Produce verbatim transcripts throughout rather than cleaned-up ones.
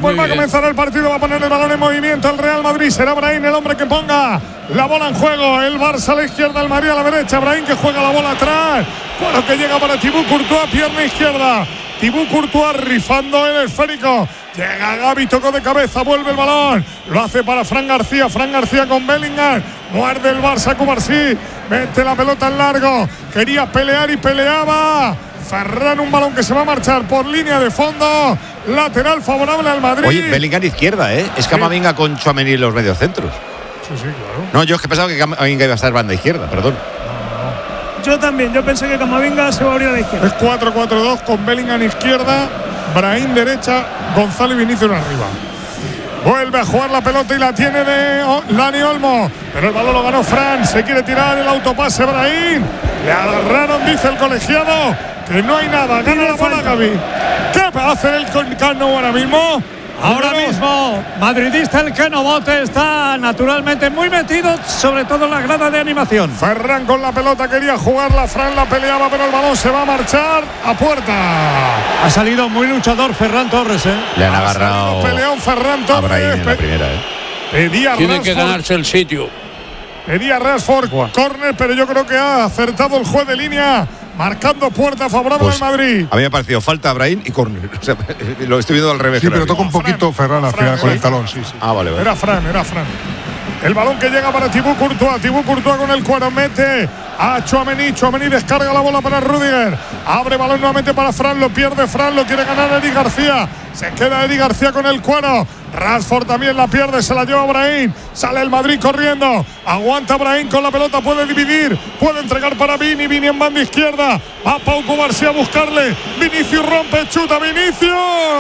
pues va a comenzar el partido, va a poner el balón en movimiento el Real Madrid. Será Brahim el hombre que ponga la bola en juego. El Barça a la izquierda, el Madrid a la derecha. Brahim que juega la bola atrás. Bueno, que llega para Thibaut Courtois, pierna izquierda. Thibaut Courtois rifando el esférico. Llega Gavi, tocó de cabeza, vuelve el balón. Lo hace para Fran García. Fran García con Bellingham. Muerde el Barça, Cubarsí. Mete la pelota en largo. Quería pelear y peleaba. Ferran, un balón que se va a marchar por línea de fondo. Lateral favorable al Madrid. Oye, Bellingham izquierda, ¿eh? Es Camavinga sí. Con Tchouaméni en los mediocentros. Sí, sí, claro. No, yo es que pensaba que Camavinga iba a estar banda izquierda, perdón. Yo también, yo pensé que Camavinga se va a abrir a la izquierda. Es cuatro cuatro dos con Bellingham izquierda, Brahim derecha, Gonzalo y Vinicius arriba. Vuelve a jugar la pelota y la tiene de Dani Olmo. Pero el balón lo ganó Fran. Se quiere tirar el autopase Brahim. Le agarraron, dice el colegiado, que no hay nada. Gana la bola Gavi. ¿Qué va a hacer el Camp Nou ahora mismo? Ahora mismo, madridista el Canobote está naturalmente muy metido, sobre todo en la grada de animación. Ferran con la pelota quería jugarla, Fran la peleaba, pero el balón se va a marchar a puerta. Ha salido muy luchador Ferran Torres, ¿eh? Le han agarrado peleón Ferran Torres. A Brahim en la primera, ¿eh? Pedía Tiene Rashford, que ganarse el sitio. Pedía Rashford, córner, pero yo creo que ha acertado el juez de línea. Marcando puerta favorable pues, al Madrid. A mí me ha parecido falta a Brahim y córner. O sea, lo estoy viendo al revés. Sí, pero toca un poquito Ferran al final con el talón. Sí, sí. Ah, vale, vale. Era Fran, era Fran. El balón que llega para Thibaut Courtois. Thibaut Courtois con el cuero mete a Tchouaméni. Tchouaméni descarga la bola para Rüdiger. Abre balón nuevamente para Fran. Lo pierde Fran. Lo quiere ganar Eric García. Se queda Eric García con el cuero. Rashford también la pierde. Se la lleva Brahim. Sale el Madrid corriendo. Aguanta Brahim con la pelota. Puede dividir. Puede entregar para Vini. Vini en banda izquierda. Va Pau Cubarsí a buscarle. Vinicius rompe. Chuta Vinicius.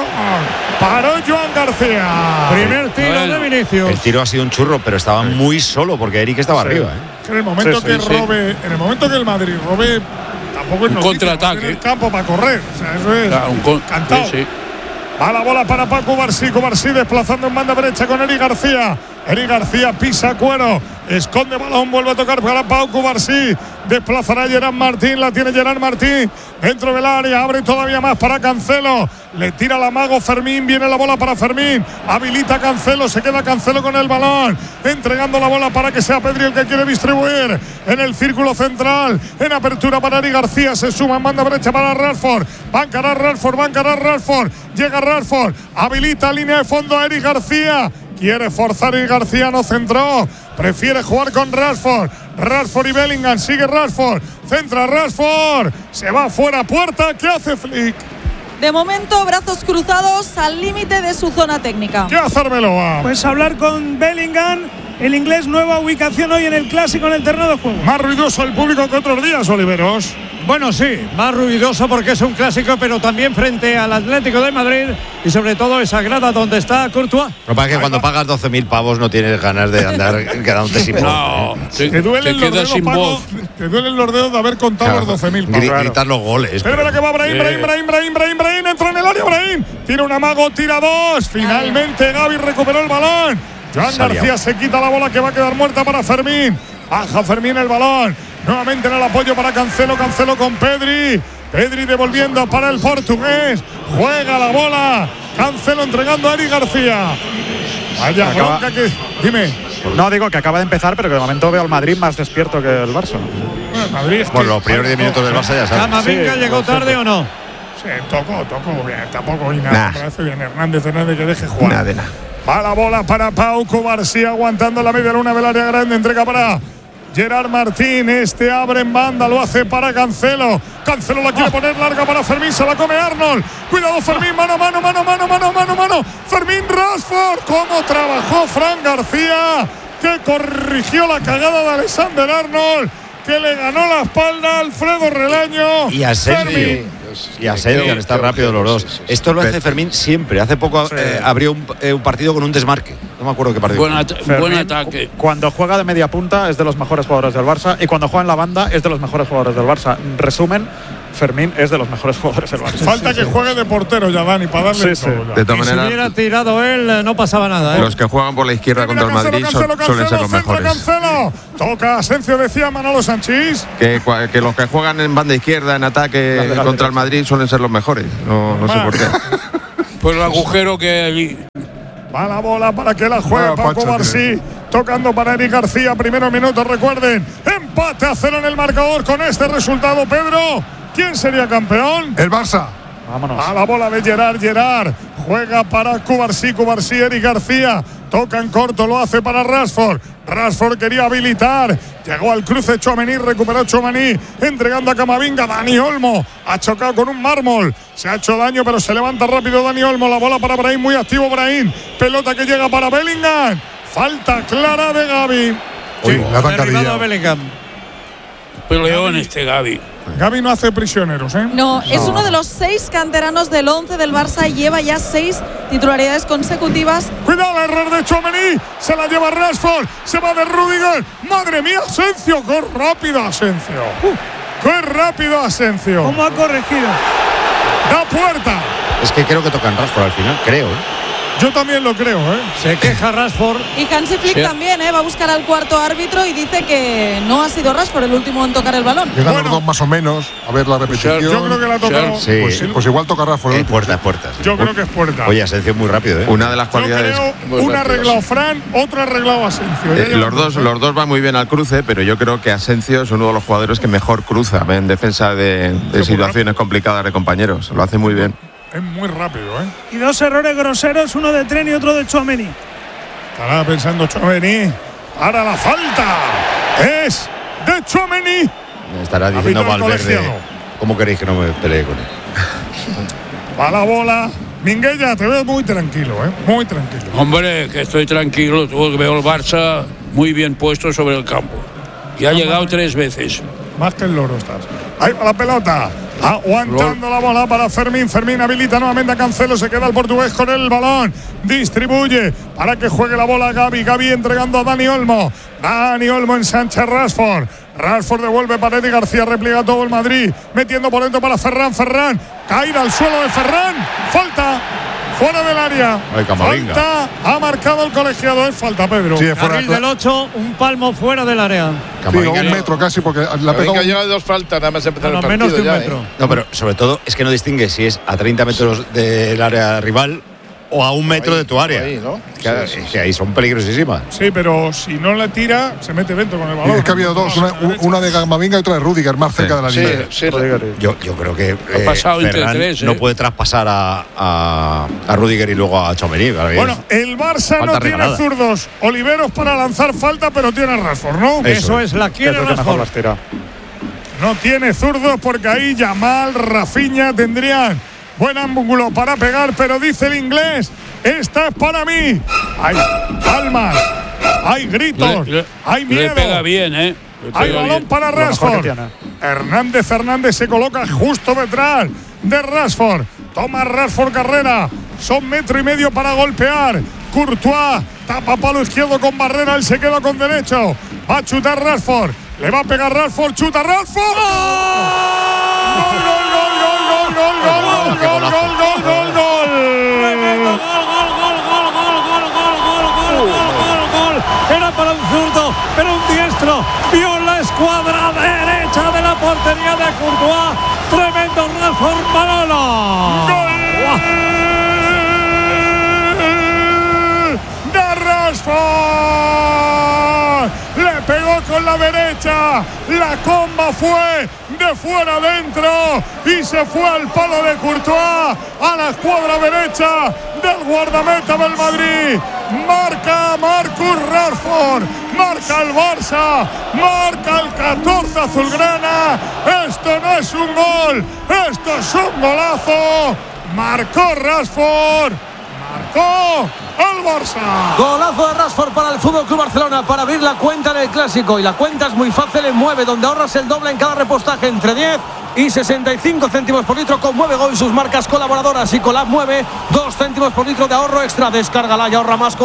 Paró Joan García. Primer tiro bueno. de Vinicius. El tiro ha sido un churro, pero estaba muy solo porque Eric estaba sí. arriba. ¿eh? En el momento sí, que sí, robe, sí. en el momento que el Madrid robe, tampoco es un contraataque. En el campo para correr. O sea, eso es claro, un con cantado. Sí, sí. Va la bola para Pau Cubarsí. Cubarsí desplazando en banda derecha con Eric García. Eric García pisa cuero. Esconde balón. Vuelve a tocar para Pau Cubarsí. Desplazará Gerard Martín. La tiene Gerard Martín. Dentro del área. Abre todavía más para Cancelo. Le tira la mago Fermín. Viene la bola para Fermín. Habilita Cancelo. Se queda Cancelo con el balón. Entregando la bola para que sea Pedri el que quiere distribuir. En el círculo central. En apertura para Eric García. Se suma en banda derecha para Rashford. Va a encarar Rashford. Va a encarar Rashford. Llega Rashford. Habilita línea de fondo a Eric García. Quiere forzar y García no centró. Prefiere jugar con Rashford. Rashford y Bellingham. Sigue Rashford. Centra Rashford. Se va fuera puerta. ¿Qué hace Flick? De momento, brazos cruzados al límite de su zona técnica. ¿Qué hace Arbeloa? Pues hablar con Bellingham. El inglés, nueva ubicación hoy en el Clásico en el terreno de juego. Más ruidoso el público que otros días, Oliveros. Bueno, sí, más ruidoso porque es un clásico, pero también frente al Atlético de Madrid y sobre todo esa grada donde está Courtois. Lo que pasa es que cuando pagas doce mil pavos no tienes ganas de andar quedándote sin voz. No, te, te duelen te los dedos, sin Paco, voz. Te duelen los dedos de haber contado claro, los doce mil pavos. Gr gritar los goles. Pero mira que va Brahim, Brahim, Brahim, Brahim, Brahim, Brahim, entra en el área, Brahim. Tira un amago, tira dos. Finalmente Gavi recuperó el balón. Joan García se quita la bola que va a quedar muerta para Fermín. Baja Fermín el balón. Nuevamente en el apoyo para Cancelo. Cancelo con Pedri. Pedri devolviendo para el portugués. Juega la bola. Cancelo entregando a Eric García. Vaya acaba, bronca que. Dime. No, digo que acaba de empezar, pero que de momento veo al Madrid más despierto que el Barça. Bueno, el Madrid es bueno que, los primeros diez minutos del Barça ya sabes. ¿Camavinga sí, llegó tarde o no? Sí, tocó, tocó bien. Tampoco y nada. Nah. Parece bien Hernández Hernández que deje jugar. Nada de nada. Va la bola para Pau Cubarsí aguantando la media luna del área grande. Entrega para Gerard Martín. Este abre en banda. Lo hace para Cancelo. Cancelo la quiere oh. poner larga para Fermín. Se la come Arnold. Cuidado Fermín. Mano, mano, mano, mano, mano, mano, mano. Fermín Rashford. ¿Cómo trabajó Fran García? Que corrigió la cagada de Alexander Arnold. Que le ganó la espalda a Alfredo Relaño. Y a Sergio. Y a Sergio, está rápido los dos. Esto lo hace Fermín siempre. Hace poco sí. eh, abrió un, eh, un partido con un desmarque. No me acuerdo qué partido. Buen, at Fermín, buen ataque. Cuando juega de media punta es de los mejores jugadores del Barça. Y cuando juega en la banda es de los mejores jugadores del Barça. Resumen, Fermín es de los mejores jugadores del Barça. Falta sí, que sí. juegue de portero ya, Dani, para darle sí, todo. Sí. De todas y maneras, si hubiera tirado él, no pasaba nada. ¿eh? Los que juegan por la izquierda contra el Madrid Cancelo, Cancelo, suelen ser los mejores. Cancelo. Toca Asensio, decía Manolo Sanchís. Que, que los que juegan en banda izquierda, en ataque contra el Madrid, suelen ser los mejores. No, no sé por qué. Pues el agujero que Va la bola para que la juegue Ah, Paco Pacha, Barsí. Tocando para Eric García. Primeros minutos, recuerden. Empate a cero en el marcador con este resultado, Pedro. ¿Quién sería campeón? El Barça. Vámonos. A la bola de Gerard, Gerard. Juega para Cubarsí, Cubarsí, Eric García. Toca en corto, lo hace para Rashford. Rashford quería habilitar. Llegó al cruce Tchouaméni, recuperó Tchouaméni. Entregando a Camavinga. Dani Olmo ha chocado con un mármol. Se ha hecho daño, pero se levanta rápido Dani Olmo. La bola para Brahim, muy activo Brahim. Pelota que llega para Bellingham. Falta clara de Gavi. Uy, la Derribado a zancadilla. Bellingham. Peleón este Gavi. Gavi no hace prisioneros, ¿eh? No, es uno de los seis canteranos del once del Barça y lleva ya seis titularidades consecutivas. Cuidado, el error de Tchouaméni. Se la lleva Rashford. Se va de Rudiger. Madre mía, Asensio. Qué rápido Asensio. Uh, qué rápido Asensio. ¿Cómo ha corregido? Da puerta. Es que creo que tocan Rashford al final, creo. ¿eh? Yo también lo creo, ¿eh? Se queja Rashford. Y Hansi Flick Sí. también, ¿eh? Va a buscar al cuarto árbitro y dice que no ha sido Rashford el último en tocar el balón. Llegan Bueno. los dos más o menos. A ver la repetición. Yo creo que la ha tocado. Sí. Pues, pues igual toca Rafa. Eh, puerta, puerta. sí. Yo creo que es puerta. Oye, Asensio muy rápido, ¿eh? Una de las Yo cualidades. creo Muy un rápido, arreglado sí. Fran, otro arreglado Asensio. Ya Eh, llevan los dos, los dos van muy bien al cruce, pero yo creo que Asensio es uno de los jugadores que mejor cruza en defensa de, de situaciones complicadas de compañeros. Lo hace muy bien. Es muy rápido, ¿eh? Y dos errores groseros, uno de Tren y otro de Tchouaméni. Estará pensando Tchouaméni. Ahora la falta es de Tchouaméni. Me estará diciendo Árbitro Valverde. colegiado. ¿Cómo queréis que no me pelee con él? Va la bola. Minguella, te veo muy tranquilo, ¿eh? Muy tranquilo. Hombre, que estoy tranquilo. Veo el Barça muy bien puesto sobre el campo. Y ha llegado tres veces. Más que el loro estás. Ahí va la pelota. Aguantando la bola para Fermín. Fermín habilita nuevamente a Cancelo. Se queda el portugués con el balón. Distribuye para que juegue la bola Gavi. Gavi entregando a Dani Olmo. Dani Olmo ensancha a Rashford. Rashford devuelve para Eddie García. Repliega todo el Madrid. Metiendo por dentro para Ferran. Ferran. Caída al suelo de Ferran. Falta. Fuera del área. Ay, Camavinga. Falta. Ha marcado el colegiado. Es falta, Pedro. Sí, es fuera. Carril del ocho, un palmo fuera del área. Sí, Camavinga un no- metro casi porque la ha Venga, pegado. llega de dos faltas, nada más empezar A el lo partido menos de un ya, metro. ¿eh? No, pero sobre todo es que no distingue si es a treinta metros del área rival o a un metro Ahí, de tu área. ahí, ¿no? Es que, Sí, sí, es que ahí son peligrosísimas. Sí, pero si no la tira, se mete dentro con el balón. Es que ha habido dos, una, una de Camavinga y otra de Rudiger, más cerca de la Sí, línea. sí, Yo, yo creo que eh, pasado entre Ferran tres, ¿eh? no puede traspasar a, a, a Rudiger y luego a Tchouaméni. Para mí Bueno, es- el Barça Falta no tiene regalada. zurdos. Oliveros para lanzar falta, pero tiene Rashford, ¿no? Eso Eso es, la Que es quiere el que mejor Rashford. las tira. No tiene zurdos porque ahí Yamal, Rafinha tendrían buen ángulo para pegar, pero dice el inglés, esta es para mí. Hay palmas, hay gritos, Le, le- hay le miedo. pega bien, ¿eh? Le Hay pega balón bien. para Lo mejor que Rashford. tiene. Hernández Hernández se coloca justo detrás de Rashford. Toma Rashford carrera. Son metro y medio para golpear. Courtois tapa palo izquierdo con Barrera. Él se queda con derecho. Va a chutar Rashford. Le va a pegar Rashford. Chuta Rashford. ¡Gol, gol, gol, gol, gol, gol, gol, gol, gol, gol, gol, gol! Era para un zurdo, pero un diestro. Vio la escuadra derecha de la portería de Courtois. Tremendo Rashford Manolo. ¡Gol de Rashford! Le pegó con la derecha. La comba fue de fuera adentro y se fue al palo de Courtois, a la escuadra derecha del guardameta del Madrid. Marca Marcus Rashford. Marca el Barça. Marca el catorce azulgrana. Esto no es un gol. Esto es un golazo. Marcó Rashford. Marcó el Barça. Golazo de Rashford para el F C Barcelona para abrir la cuenta en el Clásico. Y la cuenta es muy fácil en Mueve, donde ahorras el doble en cada repostaje entre diez y sesenta y cinco céntimos por litro con Mueve Go y sus marcas colaboradoras. Y con la Mueve, dos céntimos por litro de ahorro extra. Descárgala y ahorra más con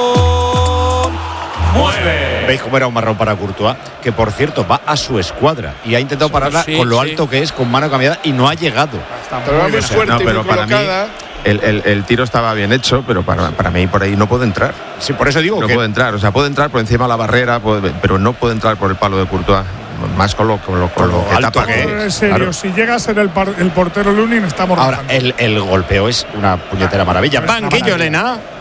Mueve. ¿Veis cómo era un marrón para Courtois? Que por cierto va a su escuadra y ha intentado pararla sí, con lo sí. alto que es, con mano cambiada y no ha llegado. Pero va muy fuerte No, y pero muy para mí colocada. el, el- el tiro estaba bien hecho, pero para, para mí por ahí no puede entrar. Sí, por eso digo No que puede entrar, o sea, puede entrar por encima de la barrera, puede- pero no puede entrar por el palo de Courtois. Más con lo, con lo, con lo Con lo que alto tapa. que es. En serio, Claro. si llega a ser el, par- el portero Lunin, estamos ahora rozando. el, el golpeo es una puñetera maravilla. Es una Banquillo, maravilla. Elena.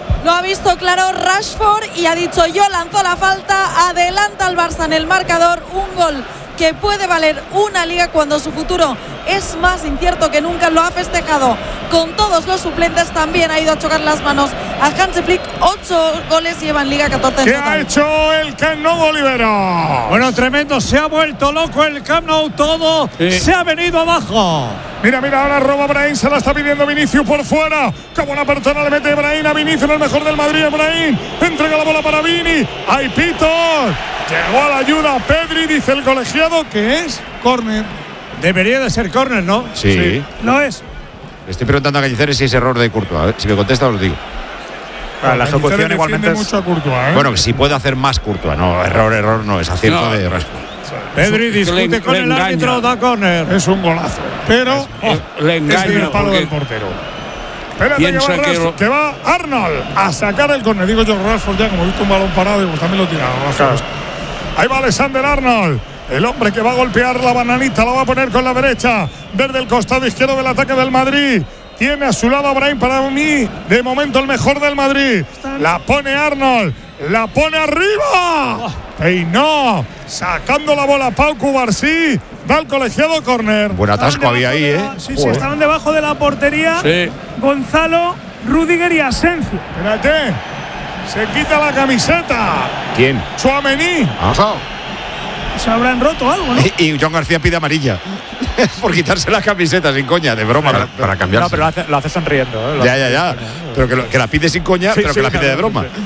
Lo ha visto claro Rashford y ha dicho yo lanzo la falta, adelanta al Barça en el marcador, un gol que puede valer una liga cuando su futuro es más incierto que nunca. Lo ha festejado con todos los suplentes, también ha ido a chocar las manos a Hansi Flick. Ocho goles lleva en liga, catorce en ¿Qué total. ha hecho el Camp Nou, Olivera? Bueno, tremendo, se ha vuelto loco el Camp Nou, todo sí. se ha venido abajo. Mira, mira, ahora roba Brahim, se la está pidiendo Vinicius por fuera. Qué buena persona le mete Brahim a Vinicius, en el mejor del Madrid. Brahim entrega la bola para Vini. ¡Hay pitos! Llegó a la ayuda Pedri, dice el colegiado que es córner. Debería de ser córner, ¿no? Sí. sí. Lo es. Le estoy preguntando a Cañizares si es error de Courtois. A ver, si me contesta os lo digo. Bueno, la ejecución igualmente es... mucho a Courtois, ¿eh? Bueno, que si puede hacer más Courtois. No, error, error no, es acierto no. de Rashford. Pedri discute le, con le el árbitro, da córner. Es un golazo, pero es, oh, le engaña es el palo del portero. Espérate que va, que, lo... que va Arnold a sacar el córner. Digo yo, Rashford ya, como he visto un balón parado, digo, también lo tira. Claro. Ahí va Alexander Arnold, el hombre que va a golpear la bananita, la va a poner con la derecha, desde el costado izquierdo del ataque del Madrid. Tiene a su lado a Brahim, para mí, de momento el mejor del Madrid. La pone Arnold, la pone arriba. Peinó, sacando la bola Pau Cubarsí, da el colegiado córner. Buen atasco había ahí, ¿eh? Sí, sí, estaban debajo de la portería. Sí. Gonzalo, Rüdiger y Asensio. Espérate, se quita la camiseta. ¿Quién? Tchouaméni. Ah. Se habrán roto algo, ¿no? Y, y John García pide amarilla por quitarse la camiseta, sin coña, de broma. Para, para cambiarse. No, pero lo hace, lo hace sonriendo. ¿eh? Lo ya, hace ya, ya. Pero que, lo, que la pide sin coña, sí, pero sí, que la pide de broma. Sí,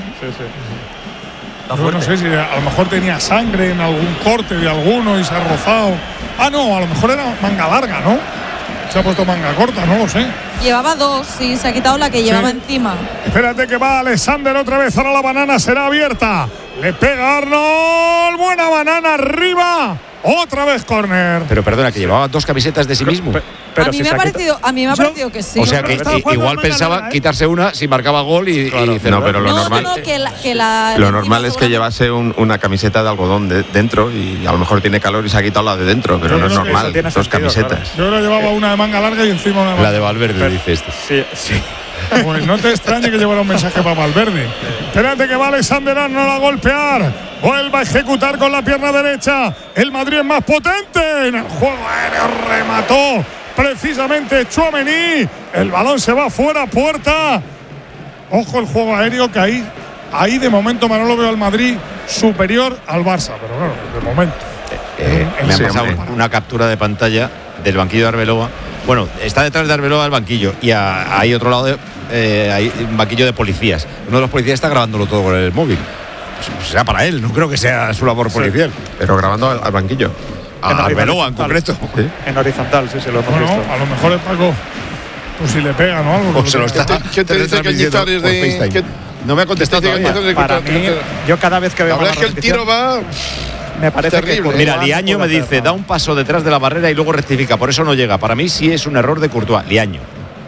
sí. Yo no sé si a lo mejor tenía sangre en algún corte de alguno y se ha rozado. Ah, no, a lo mejor era manga larga, ¿no? Se ha puesto manga corta, no lo sé. Llevaba dos, sí, se ha quitado la que llevaba sí. encima. Espérate que va Alexander otra vez, ahora la banana será abierta. Le pega Arnold, buena banana arriba. Otra vez córner. Pero perdona, que llevaba dos camisetas de sí mismo. Pero, pero a, mí si me ha parecido, a mí me ha parecido que sí. O sea que igual pensaba larga, ¿eh? quitarse una si marcaba gol y, claro. y no, pero lo no, normal, no, no, que la, que la, lo normal es que llevase un, una camiseta de algodón de, dentro y a lo mejor tiene calor y se ha quitado la de dentro, pero no es normal. Dos sentido, camisetas. Claro. Yo creo que llevaba una de manga larga y encima una de la de Valverde, pero, dice esto. Sí, sí. Pues no te extrañe que llevara un mensaje para Valverde. Espérate que va Alexander Arnold a golpear. Vuelve a ejecutar con la pierna derecha. El Madrid es más potente. En el juego aéreo remató precisamente Tchouaméni. El balón se va fuera, puerta. Ojo el juego aéreo que ahí, ahí de momento Manolo veo al Madrid superior al Barça. Pero bueno, de momento. Eh, eh, me ha pasado una captura de pantalla del banquillo de Arbeloa. Bueno, está detrás de Arbeloa el banquillo y a, ahí otro lado de, eh, hay un banquillo de policías. Uno de los policías está grabándolo todo con el móvil. Pues será para él, no creo que sea su labor policial. Sí. Pero grabando al, al banquillo. A en Arbeloa en concreto. ¿Sí? En horizontal, sí, sí, lo hemos bueno, visto. A lo mejor es Paco, pues si le pega, ¿no? Algo. O se lo está. ¿Qué te dice Cañizares de que no me ha contestado todavía? Para mí, yo cada vez que veo. La verdad es que el tiro va. Me parece terrible. Que mira, Liaño me dice, da un paso detrás de la barrera y luego rectifica, por eso no llega. Para mí sí es un error de Courtois, Liaño.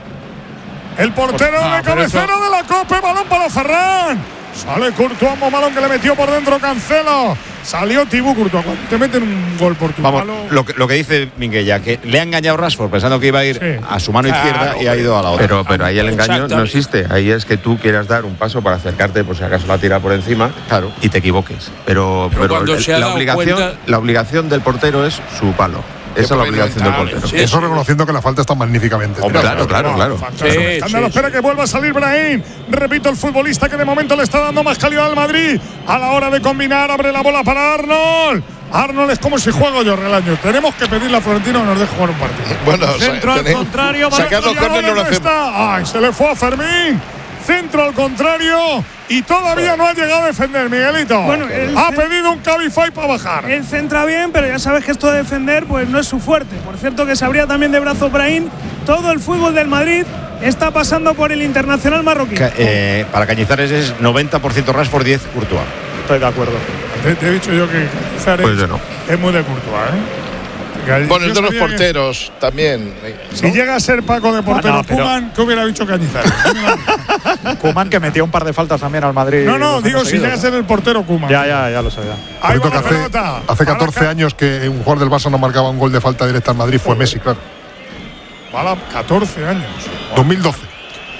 El portero ah, de cabecera eso... de la Copa, balón para Ferran. Sale Courtois, un balón que le metió por dentro Cancelo. Salió Thibaut Courtois. Cuando te meten un gol por tu Vamos, palo. Lo que, lo que dice Minguella, que le ha engañado Rashford pensando que iba a ir sí. a su mano izquierda claro, y ha ido a la otra. Pero, pero ahí el engaño no existe. Ahí es que tú quieras dar un paso para acercarte, por si acaso la tira por encima claro. y te equivoques. Pero, pero, pero el, la, obligación, cuenta... la obligación del portero es su palo. Esa es la obligación del portero. Sí, Eso sí. reconociendo que la falta está magníficamente. Oh, claro, claro, claro. Sí, sí, espera sí. que vuelva a salir Brahim. Repito, el futbolista que de momento le está dando más calidad al Madrid. A la hora de combinar, abre la bola para Arnold. Arnold es como si juego yo el año. Tenemos que pedirle a Florentino que nos deje jugar un partido. Bueno, centro al contrario. Sacar los corners no lo hacemos. Ay, se le fue a Fermín. Centro al contrario y todavía no ha llegado a defender, Miguelito. Bueno, ha pedido un Cabify para bajar. Él centra bien, pero ya sabes que esto de defender pues no es su fuerte. Por cierto, que se abría también de brazo Brahim. Todo el fútbol del Madrid está pasando por el internacional marroquí. Ca eh, para Cañizares es noventa por ciento Rashford, diez Courtois. Estoy de acuerdo. Te, te he dicho yo que Cañizares pues yo no. es muy de Courtois, ¿eh? Bueno, el de los porteros que, también. Si ¿no? llega a ser Paco de portero, ah, no, Koeman, ¿qué hubiera dicho Cañizares? Koeman que metió un par de faltas también al Madrid. No, no, digo si llega a ser el portero Koeman. Ya, ya, ya lo sabía. Ahí va la hace, pelota. hace catorce Para años que un jugador del Barça no marcaba un gol de falta directa al Madrid, fue Messi, claro. Vale, catorce años. dos mil doce.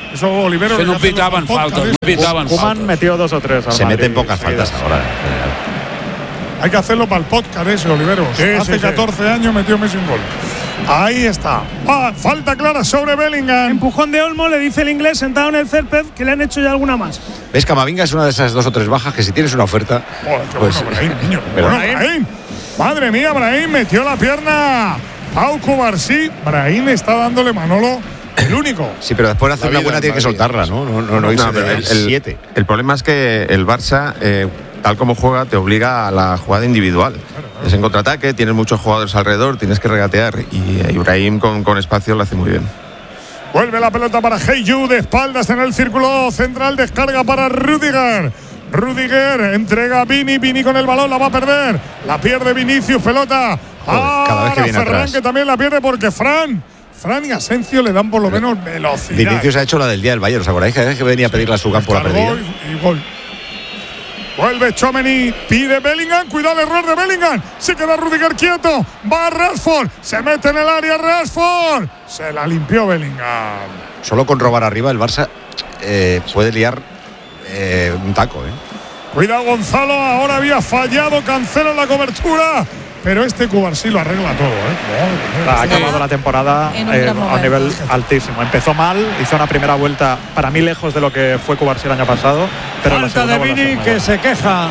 Eso Olivero. Que no pitaban faltas, no pitaban faltas. Koeman metió dos o tres. Se Madrid, meten pocas faltas ahora. Hay que hacerlo para el podcast ese, Olivero. Sí, Hace sí, catorce sí. años metió Messi un gol. Ahí está. Ah, falta clara sobre Bellingham. Empujón de Olmo, le dice el inglés sentado en el césped que le han hecho ya alguna más. ¿Ves? Camavinga es una de esas dos o tres bajas que si tienes una oferta. Joder, qué pues, bueno, Brahim, niño. pero- Bueno, Brahim. Madre mía, Brahim metió la pierna. Pau Cubarsí. Brahim está dándole Manolo el único. Sí, pero después de hacer La una vida buena en tiene que Madrid. soltarla, ¿no? No, no, no irse No, pero de el, siete. el problema es que el Barça, eh, tal como juega, te obliga a la jugada individual. Es en contraataque, tienes muchos jugadores alrededor, tienes que regatear. Y eh, Ibrahim con, con espacio lo hace muy bien. Vuelve la pelota para Heyu, de espaldas en el círculo central, descarga para Rüdiger. Rüdiger entrega a Vini, Vini con el balón, la va a perder. La pierde Vinicius, pelota. Joder, cada vez que Ahora viene Ferran, atrás. que también la pierde porque Fran. Fran y Asencio le dan por lo menos velocidad. Vinicius ha hecho la del día del Bayern, ¿os acordáis? Cada vez que venía a pedirle a su campo la Cargó perdida. y, y gol. Vuelve Tchouaméni, pide Bellingham, cuidado el error de Bellingham, se queda Rüdiger quieto, va Rashford, se mete en el área Rashford, se la limpió Bellingham. Solo con robar arriba el Barça eh, puede liar eh, un taco, ¿eh? Cuidado Gonzalo, ahora había fallado Cancelo en la cobertura, pero este Cubarsí lo arregla todo, ¿eh? Ha acabado la temporada En un eh, gran a un momento. nivel altísimo. Empezó mal, hizo una primera vuelta para mí lejos de lo que fue Cubarsí el año pasado, pero la Falta segunda de vuelve a ser Vini muy que buena. se queja.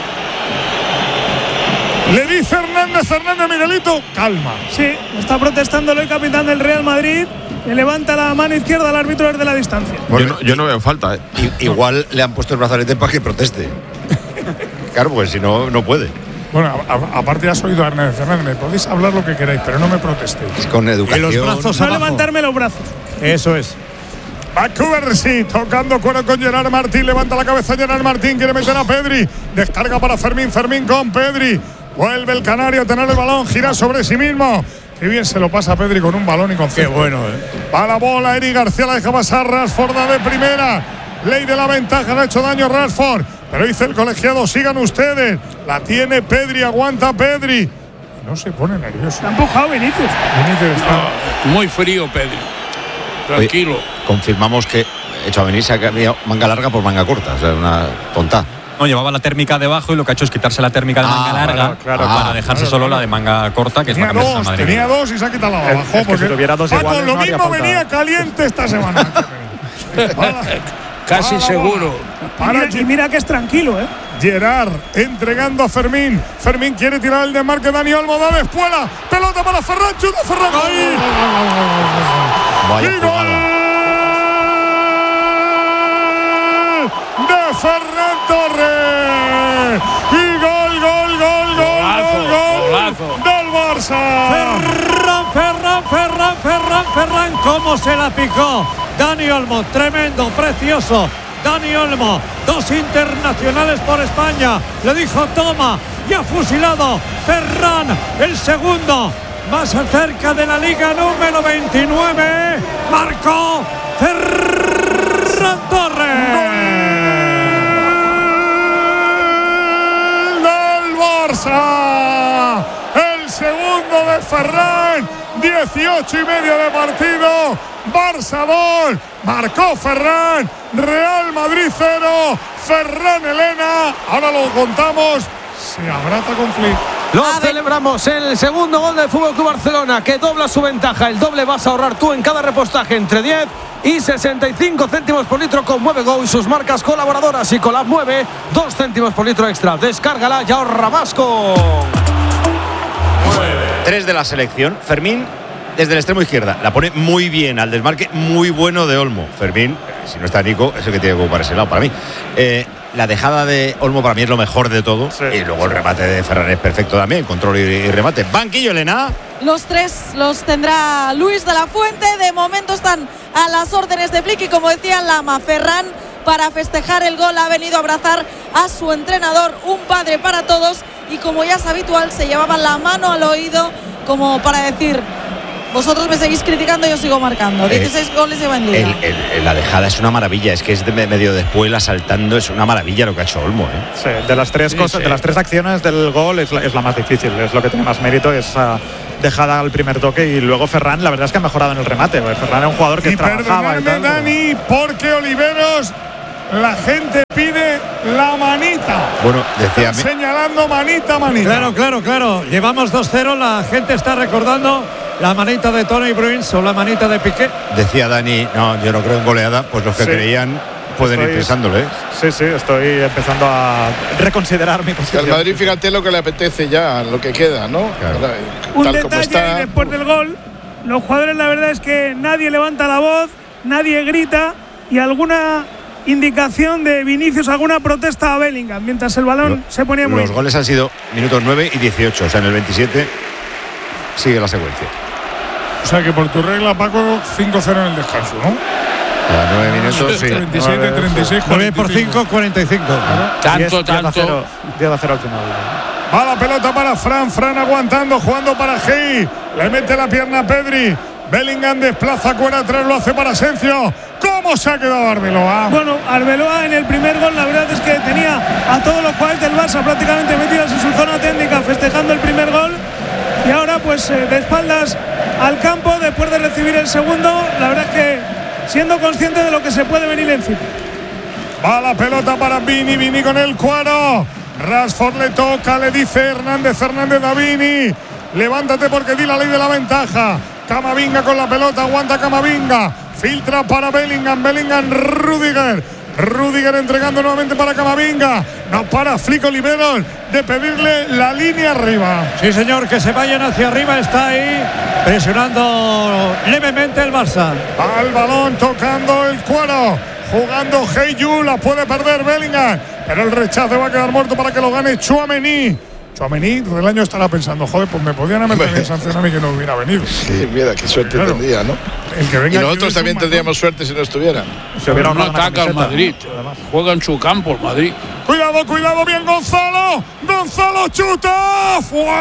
Le dice Hernández, Hernández Miguelito, calma. Sí, está protestando el hoy capitán del Real Madrid. Le levanta la mano izquierda al árbitro desde la distancia. Yo no, yo no veo falta. ¿eh? I- igual le han puesto el brazalete para que proteste. Claro, pues si no, no puede. Bueno, a- a- aparte has oído a Hernández Hernández, me podéis hablar lo que queráis, pero no me protestéis. Con educación. Y los brazos No abajo. levantarme los brazos. Eso es. Va Cubarsí, tocando cuero con Gerard Martín, levanta la cabeza Gerard Martín, quiere meter a Pedri, descarga para Fermín, Fermín con Pedri, vuelve el canario a tener el balón, gira sobre sí mismo. Qué bien se lo pasa a Pedri con un balón y con Qué centro. bueno, ¿eh? Va la bola, Eric García la deja pasar, Rashford da de primera. Ley de la ventaja, le ha hecho daño Rashford. Pero dice el colegiado, sigan ustedes. La tiene Pedri, aguanta Pedri. No se pone nervioso. Se ha empujado Vinicius. Vinicius está. Muy frío, Pedri. Tranquilo. Oye, confirmamos que hecho a venir se ha cambiado manga larga por manga corta. O sea, una tonta. No, llevaba la térmica debajo y lo que ha hecho es quitarse la térmica de Ah, manga larga claro, claro, para claro. dejarse Claro, solo claro. la de manga corta, que es Tenía la que dos, tenía dos y se ha quitado la de Es- abajo. es que porque si tuviera dos Paco, iguales, lo no haría mismo falta. venía caliente esta semana. Para- Casi para- seguro. Para Mira- y mira que es tranquilo, ¿eh? Gerard entregando a Fermín. Fermín quiere tirar el desmarque. Dani Olmo da de espuela. Pelota para Ferran. Chuta Ferran. ¡Gol! Vaya ¡Y jugada. gol de Ferran Torres! ¡Y gol, gol, gol, gol, Golazo, gol, gol golazo. del Barça! Ferran, Ferran, Ferran, Ferran, Ferran, cómo se la picó. Dani Olmo, tremendo, precioso. Dani Olmo, dos internacionales por España. Le dijo toma y ha fusilado. Ferran, el segundo, más cerca de la liga número veintinueve. Marcó Ferran Torres. Del Barça, el segundo de Ferran, dieciocho y medio de partido, Barça dos, marcó Ferran, Real Madrid cero, Ferran Elena, ahora lo contamos, se abraza con Flick. Lo celebramos, el segundo gol del Fútbol Club Barcelona, que dobla su ventaja. El doble vas a ahorrar tú en cada repostaje entre diez y sesenta y cinco céntimos por litro con Mueve Go y sus marcas colaboradoras. Y con la Mueve, dos céntimos por litro extra. Descárgala y ahorra más con... Tres de la selección. Fermín, desde el extremo izquierda, la pone muy bien al desmarque, muy bueno de Olmo. Fermín, si no está Nico, es el que tiene que ocupar ese lado para mí. Eh, la dejada de Olmo para mí es lo mejor de todo. Sí. Y luego el remate de Ferran es perfecto también, control y, y remate. Banquillo, Elena. Los tres los tendrá Luis de la Fuente. De momento están a las órdenes de Flick y, como decía Lama, Ferran, para festejar el gol, ha venido a abrazar a su entrenador, un padre para todos, y como ya es habitual, se llevaban la mano al oído como para decir: vosotros me seguís criticando, yo sigo marcando. dieciséis goles lleva en liga. El, el, el, la dejada es una maravilla, es que es de medio de espuela saltando, es una maravilla lo que ha hecho Olmo, ¿eh? Sí, de las tres Sí, cosas, sí. de las tres acciones del gol es la, es la más difícil, es lo que tiene más mérito, esa dejada al primer toque. Y luego Ferran, la verdad es que ha mejorado en el remate. Ferran es un jugador que y trabajaba y tal, Dani, porque Oliveros, la gente pide la manita. Bueno, decía Están señalando manita, manita. Claro, claro, claro. Llevamos dos cero. La gente está recordando la manita de Toni Bruins o la manita de Piqué. Decía Dani, no, yo no creo en goleada. Pues los que sí. creían pueden estoy, ir pensándolo, ¿eh? Sí, sí, estoy empezando a reconsiderar mi posición. Al Madrid, fíjate lo que le apetece ya, lo que queda, ¿no? Claro. Tal Un como detalle está. y después del gol, los jugadores, la verdad es que nadie levanta la voz, nadie grita y alguna indicación de Vinicius, alguna protesta a Bellingham mientras el balón Lo, se ponía muy. Los goles han sido minutos nueve y dieciocho, o sea, en el veintisiete sigue la secuencia. O sea que por tu regla, Paco, cinco cero en el descanso, ¿no? A nueve minutos, sí. veintisiete, treinta y seis, nueve por cinco, cuarenta y cinco. Tanto, tanto. diez a cero al final. Va la pelota para Fran, Fran aguantando, jugando para Gei. Le mete la pierna a Pedri. Bellingham desplaza cuerda atrás, lo hace para Asensio. ¿Cómo se ha quedado Arbeloa? Bueno, Arbeloa en el primer gol, la verdad es que tenía a todos los jugadores del Barça prácticamente metidos en su zona técnica festejando el primer gol. Y ahora, pues eh, de espaldas al campo, después de recibir el segundo, la verdad es que siendo consciente de lo que se puede venir encima. Va la pelota para Vini, Vini con el cuadro. Rashford le toca, le dice Hernández, Hernández a Vini. Levántate porque di la ley de la ventaja. Camavinga con la pelota, aguanta Camavinga. Filtra para Bellingham, Bellingham, Rudiger. Rudiger entregando nuevamente para Camavinga. No para Flick Oliveros de pedirle la línea arriba. Sí, señor, que se vayan hacia arriba. Está ahí presionando levemente el Barça. Al balón tocando el cuero. Jugando Heyu, la puede perder Bellingham. Pero el rechazo va a quedar muerto para que lo gane Tchouaméni. Tchouaméni del año estará pensando, joder, pues me podían haber tenido sanción a mí que no hubiera venido. Sí, mira, qué suerte claro. tendría, ¿no? El que venga y nosotros también tendríamos suerte si no estuviera. Se hubiera no ataca al Madrid, juega en su campo el Madrid. Cuidado, cuidado, bien Gonzalo. Gonzalo chuta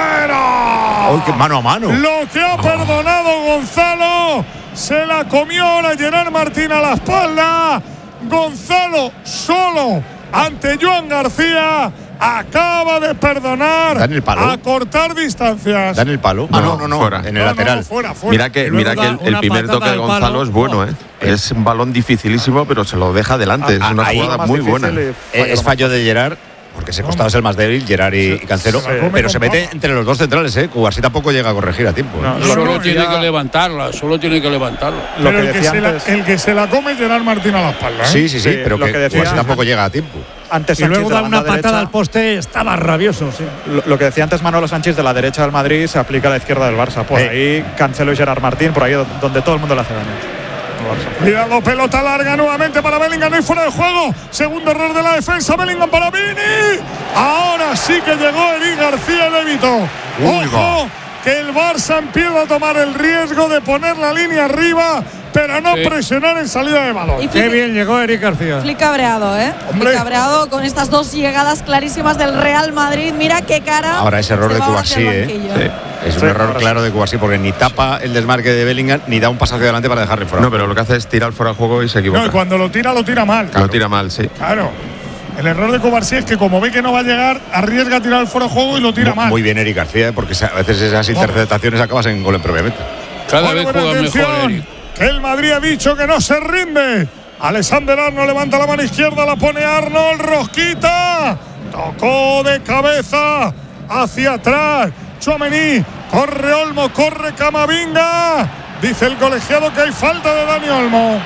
fuera. ¡Uy, qué mano a mano! Lo que ha perdonado Gonzalo, se la comió ahora Gerard Martín a la espalda. Gonzalo solo ante Joan García. Acaba de perdonar. ¿Dan el palo? A cortar distancias. ¿Dan el palo? Ah, no, no, no. Fuera. En el no, lateral. No, fuera, fuera. Mira que, mira que el, el primer toque de Gonzalo es bueno, ¿eh? Es un balón dificilísimo, pero se lo deja adelante. Es una jugada muy buena. Es fallo de Gerard. Porque ese costado es el más débil, Gerard y, y Cancelo. Sí, pero se mete entre los dos centrales, ¿eh? Cubarsí tampoco llega a corregir a tiempo. No, ¿eh? Solo tiene que levantarla, solo tiene que levantarla. Pero que el, que se la, el que se la come es Gerard Martín a la espalda, ¿eh? Sí, sí, sí, sí pero que, que decía, Cubarsí tampoco llega a tiempo. Antes y luego da una patada derecha, al poste, estaba rabioso, sí. Lo, lo que decía antes Manolo Sánchez, de la derecha del Madrid se aplica a la izquierda del Barça. Por eh. ahí Cancelo y Gerard Martín, por ahí donde todo el mundo le hace daño. Cuidado, pelota larga nuevamente para Bellingham, no hay fuera de juego. Segundo error de la defensa, Bellingham para Vini. Ahora sí que llegó Eric García y evitó. Ojo, que el Barça empieza a tomar el riesgo de poner la línea arriba, pero no sí. presionar en salida de balón. Y Qué bien llegó Eric García. Flick cabreado, ¿eh? Flick cabreado con estas dos llegadas clarísimas del Real Madrid. Mira qué cara. Ahora ese error de Cubarsí, ¿eh? Sí. Es un sí, error claro de Cubarsí porque ni tapa el desmarque de Bellingham ni da un paso hacia adelante para dejarle fuera. No, pero lo que hace es tirar fuera de juego y se equivoca. No, y cuando lo tira, lo tira mal. Claro. Lo tira mal, sí. Claro. El error de Cubarsí es que como ve que no va a llegar, arriesga a tirar el fuera de juego y lo tira muy, mal. Muy bien Eric García, porque a veces esas interceptaciones acabas en gol en propia meta. Cada vez juega mejor, Eric. Que el Madrid ha dicho que no se rinde. Alexander Arnold levanta la mano izquierda, la pone Arnold, rosquita. Tocó de cabeza hacia atrás. Tchouaméni, corre Olmo, corre Camavinga. Dice el colegiado que hay falta de Dani Olmo.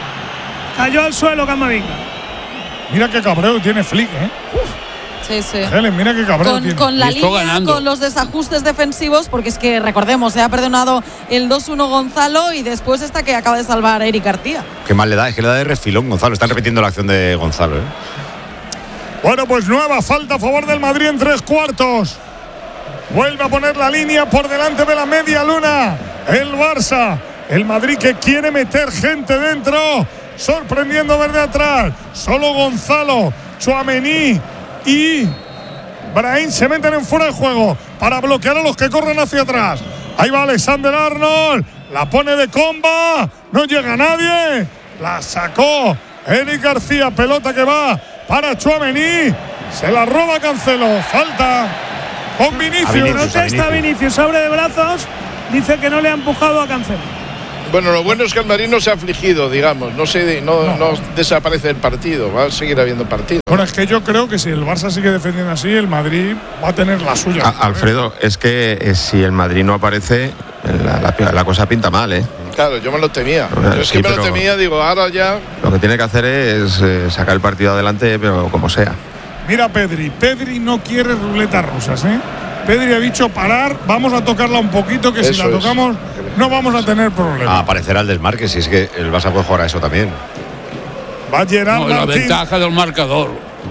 Cayó al suelo Camavinga. Mira qué cabreo tiene Flick, ¿eh? Uf. Sí, sí. Helen, mira qué cabrón con, tiene. con la línea, ganando. Con los desajustes defensivos, porque es que recordemos, se ha perdonado el dos uno Gonzalo y después esta que acaba de salvar a Eric García. Qué mal le da, es que le da de refilón Gonzalo. Están repitiendo la acción de Gonzalo, ¿eh? Bueno, pues nueva falta a favor del Madrid en tres cuartos. Vuelve a poner la línea por delante de la media luna. El Barça, el Madrid que quiere meter gente dentro. Sorprendiendo desde atrás. Solo Gonzalo, Tchouaméni y Brahim se meten en fuera de juego para bloquear a los que corren hacia atrás. Ahí va Alexander Arnold, la pone de comba, no llega nadie, la sacó Eric García, pelota que va para Tchouaméni, se la roba Cancelo, falta con Vinicius. Vinicius Protesta Vinicius, abre de brazos dice que no le ha empujado a Cancelo. Bueno, lo bueno es que el Madrid no se ha afligido, digamos, no se no, no. no desaparece el partido, va a seguir habiendo partido. Bueno, es que yo creo que si el Barça sigue defendiendo así, el Madrid va a tener la suya. A, Alfredo, es que eh, si el Madrid no aparece, la, la, la cosa pinta mal, ¿eh? Claro, yo me lo temía. Yo es sí, que me lo temía, digo, ahora ya. Lo que tiene que hacer es eh, sacar el partido adelante, pero como sea. Mira Pedri, Pedri no quiere ruletas rusas, ¿eh? Pedri ha dicho parar, vamos a tocarla un poquito, que eso si la tocamos es. no vamos a tener problemas. Ah, aparecerá el desmarque, si es que el Barça puede jugar a eso también. Va a Gerard no, la ventaja del marcador.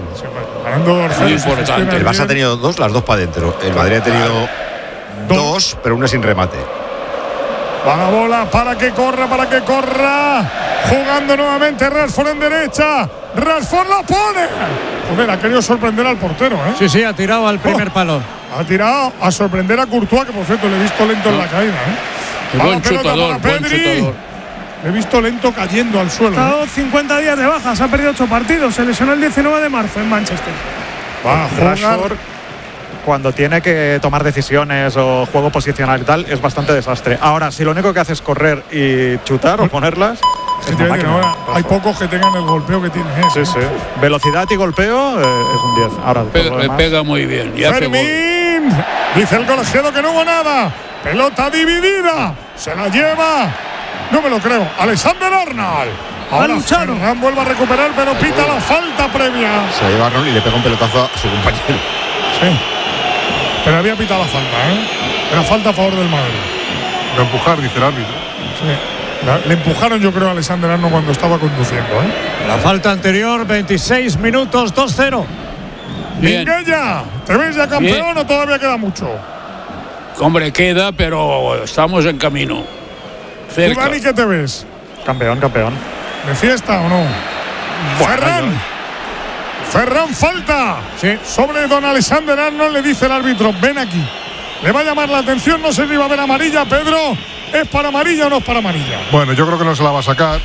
Muy importante. El Barça ha tenido dos, las dos para adentro. El Madrid ha tenido dos, dos pero una sin remate. Va la bola para que corra, para que corra. Jugando nuevamente Rashford en derecha. Rashford la pone. Joder, ha querido sorprender al portero, ¿eh? Sí, sí, ha tirado al primer oh, palo. Ha tirado a sorprender a Courtois, que por cierto le he visto lento no. en la caída, ¿eh? Qué buen chutador, buen chutador. Le he visto lento cayendo al suelo. Ha estado cincuenta días de baja, se ha perdido ocho partidos. Se lesionó el diecinueve de marzo en Manchester. Va a jugar. Rashford, cuando tiene que tomar decisiones o juego posicional y tal, es bastante desastre. Ahora, si lo único que hace es correr y chutar o ponerlas, es es máquina, ahora, hay pocos que tengan el golpeo que tiene. ¿eh? Sí, sí. Velocidad y golpeo eh, es un diez. Ahora, pega, demás, pega muy bien. Y Fermín, dice el colegiado que no hubo nada. Pelota dividida. Se la lleva. No me lo creo. Alexander Arnold. Ahora Ferran vuelve a recuperar, pero pita la falta previa. Se la lleva Arnold y le pega un pelotazo a su compañero. Sí. Pero había pitado la falta, ¿eh? Era falta a favor del Madrid. De empujar, dice el árbitro. Sí. La, le empujaron, yo creo, a Alexander Arnold cuando estaba conduciendo, ¿eh? La falta anterior, veintiséis minutos, dos cero. Minguella, ¿te ves ya campeón Bien. o todavía queda mucho? Hombre, queda, pero estamos en camino. ¿Tú, Dani, qué te ves? Campeón, campeón. ¿De fiesta o no? Bueno, Ferran. Yo. Ferran falta sí. sobre don Alexander Arnold, le dice el árbitro, ven aquí. Le va a llamar la atención, no sé si va a haber amarilla, Pedro. ¿Es para amarilla o no es para amarilla? Bueno, yo creo que no se la va a sacar.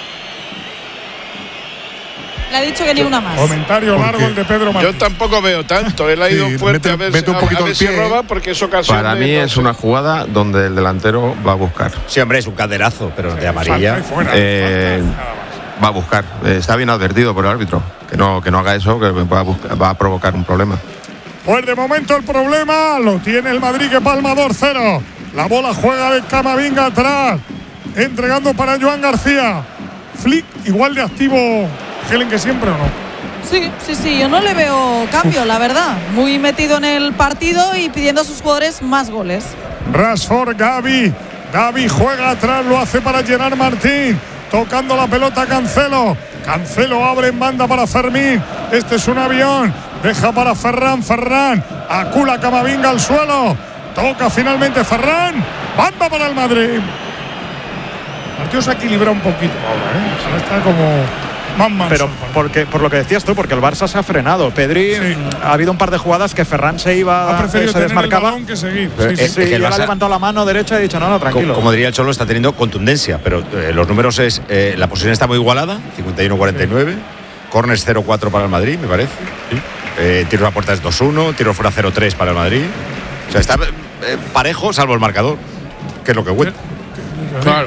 Le ha dicho que ni una más. Comentario largo el de Pedro Martín. Yo tampoco veo tanto. Él ha ido sí, fuerte mete, a ver, mete un poquito a, a ver si roba, porque es ocasión. Para mí es una jugada donde el delantero va a buscar. Sí, hombre, es un caderazo, pero sí, de amarilla. Fuera, eh, va a buscar. Eh, está bien advertido por el árbitro. Que no, que no haga eso, que va a, buscar, va a provocar un problema. Pues de momento el problema lo tiene el Madrid, que palma dos cero. La bola juega de Camavinga atrás, entregando para Joan García. Flick igual de activo, Helen, que siempre, ¿o no? Sí, sí, sí, yo no le veo cambio, Uf. la verdad. Muy metido en el partido y pidiendo a sus jugadores más goles. Rashford, Gavi. Gavi juega atrás, lo hace para Gerard Martín. Tocando la pelota Cancelo. Cancelo abre en banda para Fermín. Este es un avión. Deja para Ferran. Ferran acula Camavinga al suelo. Toca finalmente Ferran. Banda para el Madrid. El partido se equilibra un poquito ahora, ¿eh? O sea, está como más manso. Pero porque, por lo que decías tú, porque el Barça se ha frenado. Pedri, sí. ha habido un par de jugadas que Ferran se iba, ha preferido se desmarcaba. El balón que seguir. Sí, sí, sí, sí, y él ha levantado la mano derecha y ha dicho, no, no, tranquilo. Como, como diría el Cholo, está teniendo contundencia, pero eh, los números es, eh, la posición está muy igualada, cincuenta y uno a cuarenta y nueve. Sí. Corners cero cuatro para el Madrid, me parece. Sí. Eh, tiro a puerta es dos uno, tiro fuera cero tres para el Madrid. O sea, está eh, parejo, salvo el marcador, que es lo que cuenta. Claro.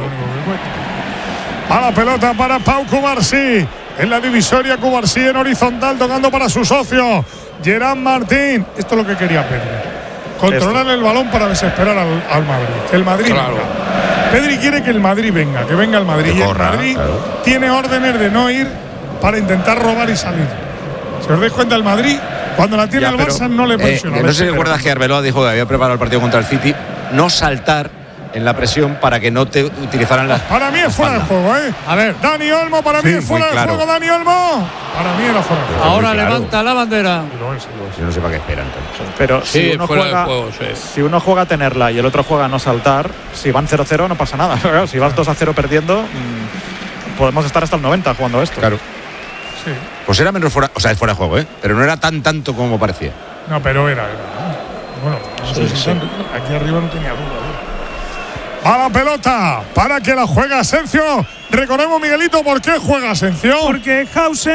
A la pelota para Pau Cubarsí. En la divisoria, Cubarsí en horizontal, tocando para su socio, Gerard Martín. Esto es lo que quería Pedri. Controlar Esto. el balón para desesperar al, al Madrid. Que el Madrid claro. venga. Pedri quiere que el Madrid venga, que venga el Madrid. Que y corra, el Madrid claro. tiene órdenes de no ir para intentar robar y salir. Si os dais cuenta, el Madrid, cuando la tiene ya, el Barça, pero, no le presiona. Eh, no sé si recuerdas que Arbeloa dijo que había preparado el partido contra el City, no saltar en la presión para que no te utilizaran las. Para mí es fuera de juego, ¿eh? A ver, Dani Olmo, para sí, mí es fuera claro. de juego, Dani Olmo. Para mí era fuera de juego. Ahora levanta claro. la bandera. Lo es, lo es. Yo no sé para qué esperan. Entonces. Pero sí, si, uno juega, juego, sí. si uno juega a tenerla y el otro juega a no saltar, si van cero cero no pasa nada. Si vas dos a cero perdiendo, mmm, podemos estar hasta el noventa jugando esto. Claro. Sí. Pues era menos fuera, o sea, es fuera de juego, ¿eh? Pero no era tan tanto como parecía. No, pero era. era. Bueno, no sé sí, si sí. aquí arriba no tenía duda. A la pelota para que la juegue Asensio. Recordemos, Miguelito, ¿por qué juega Asensio? Porque Hausen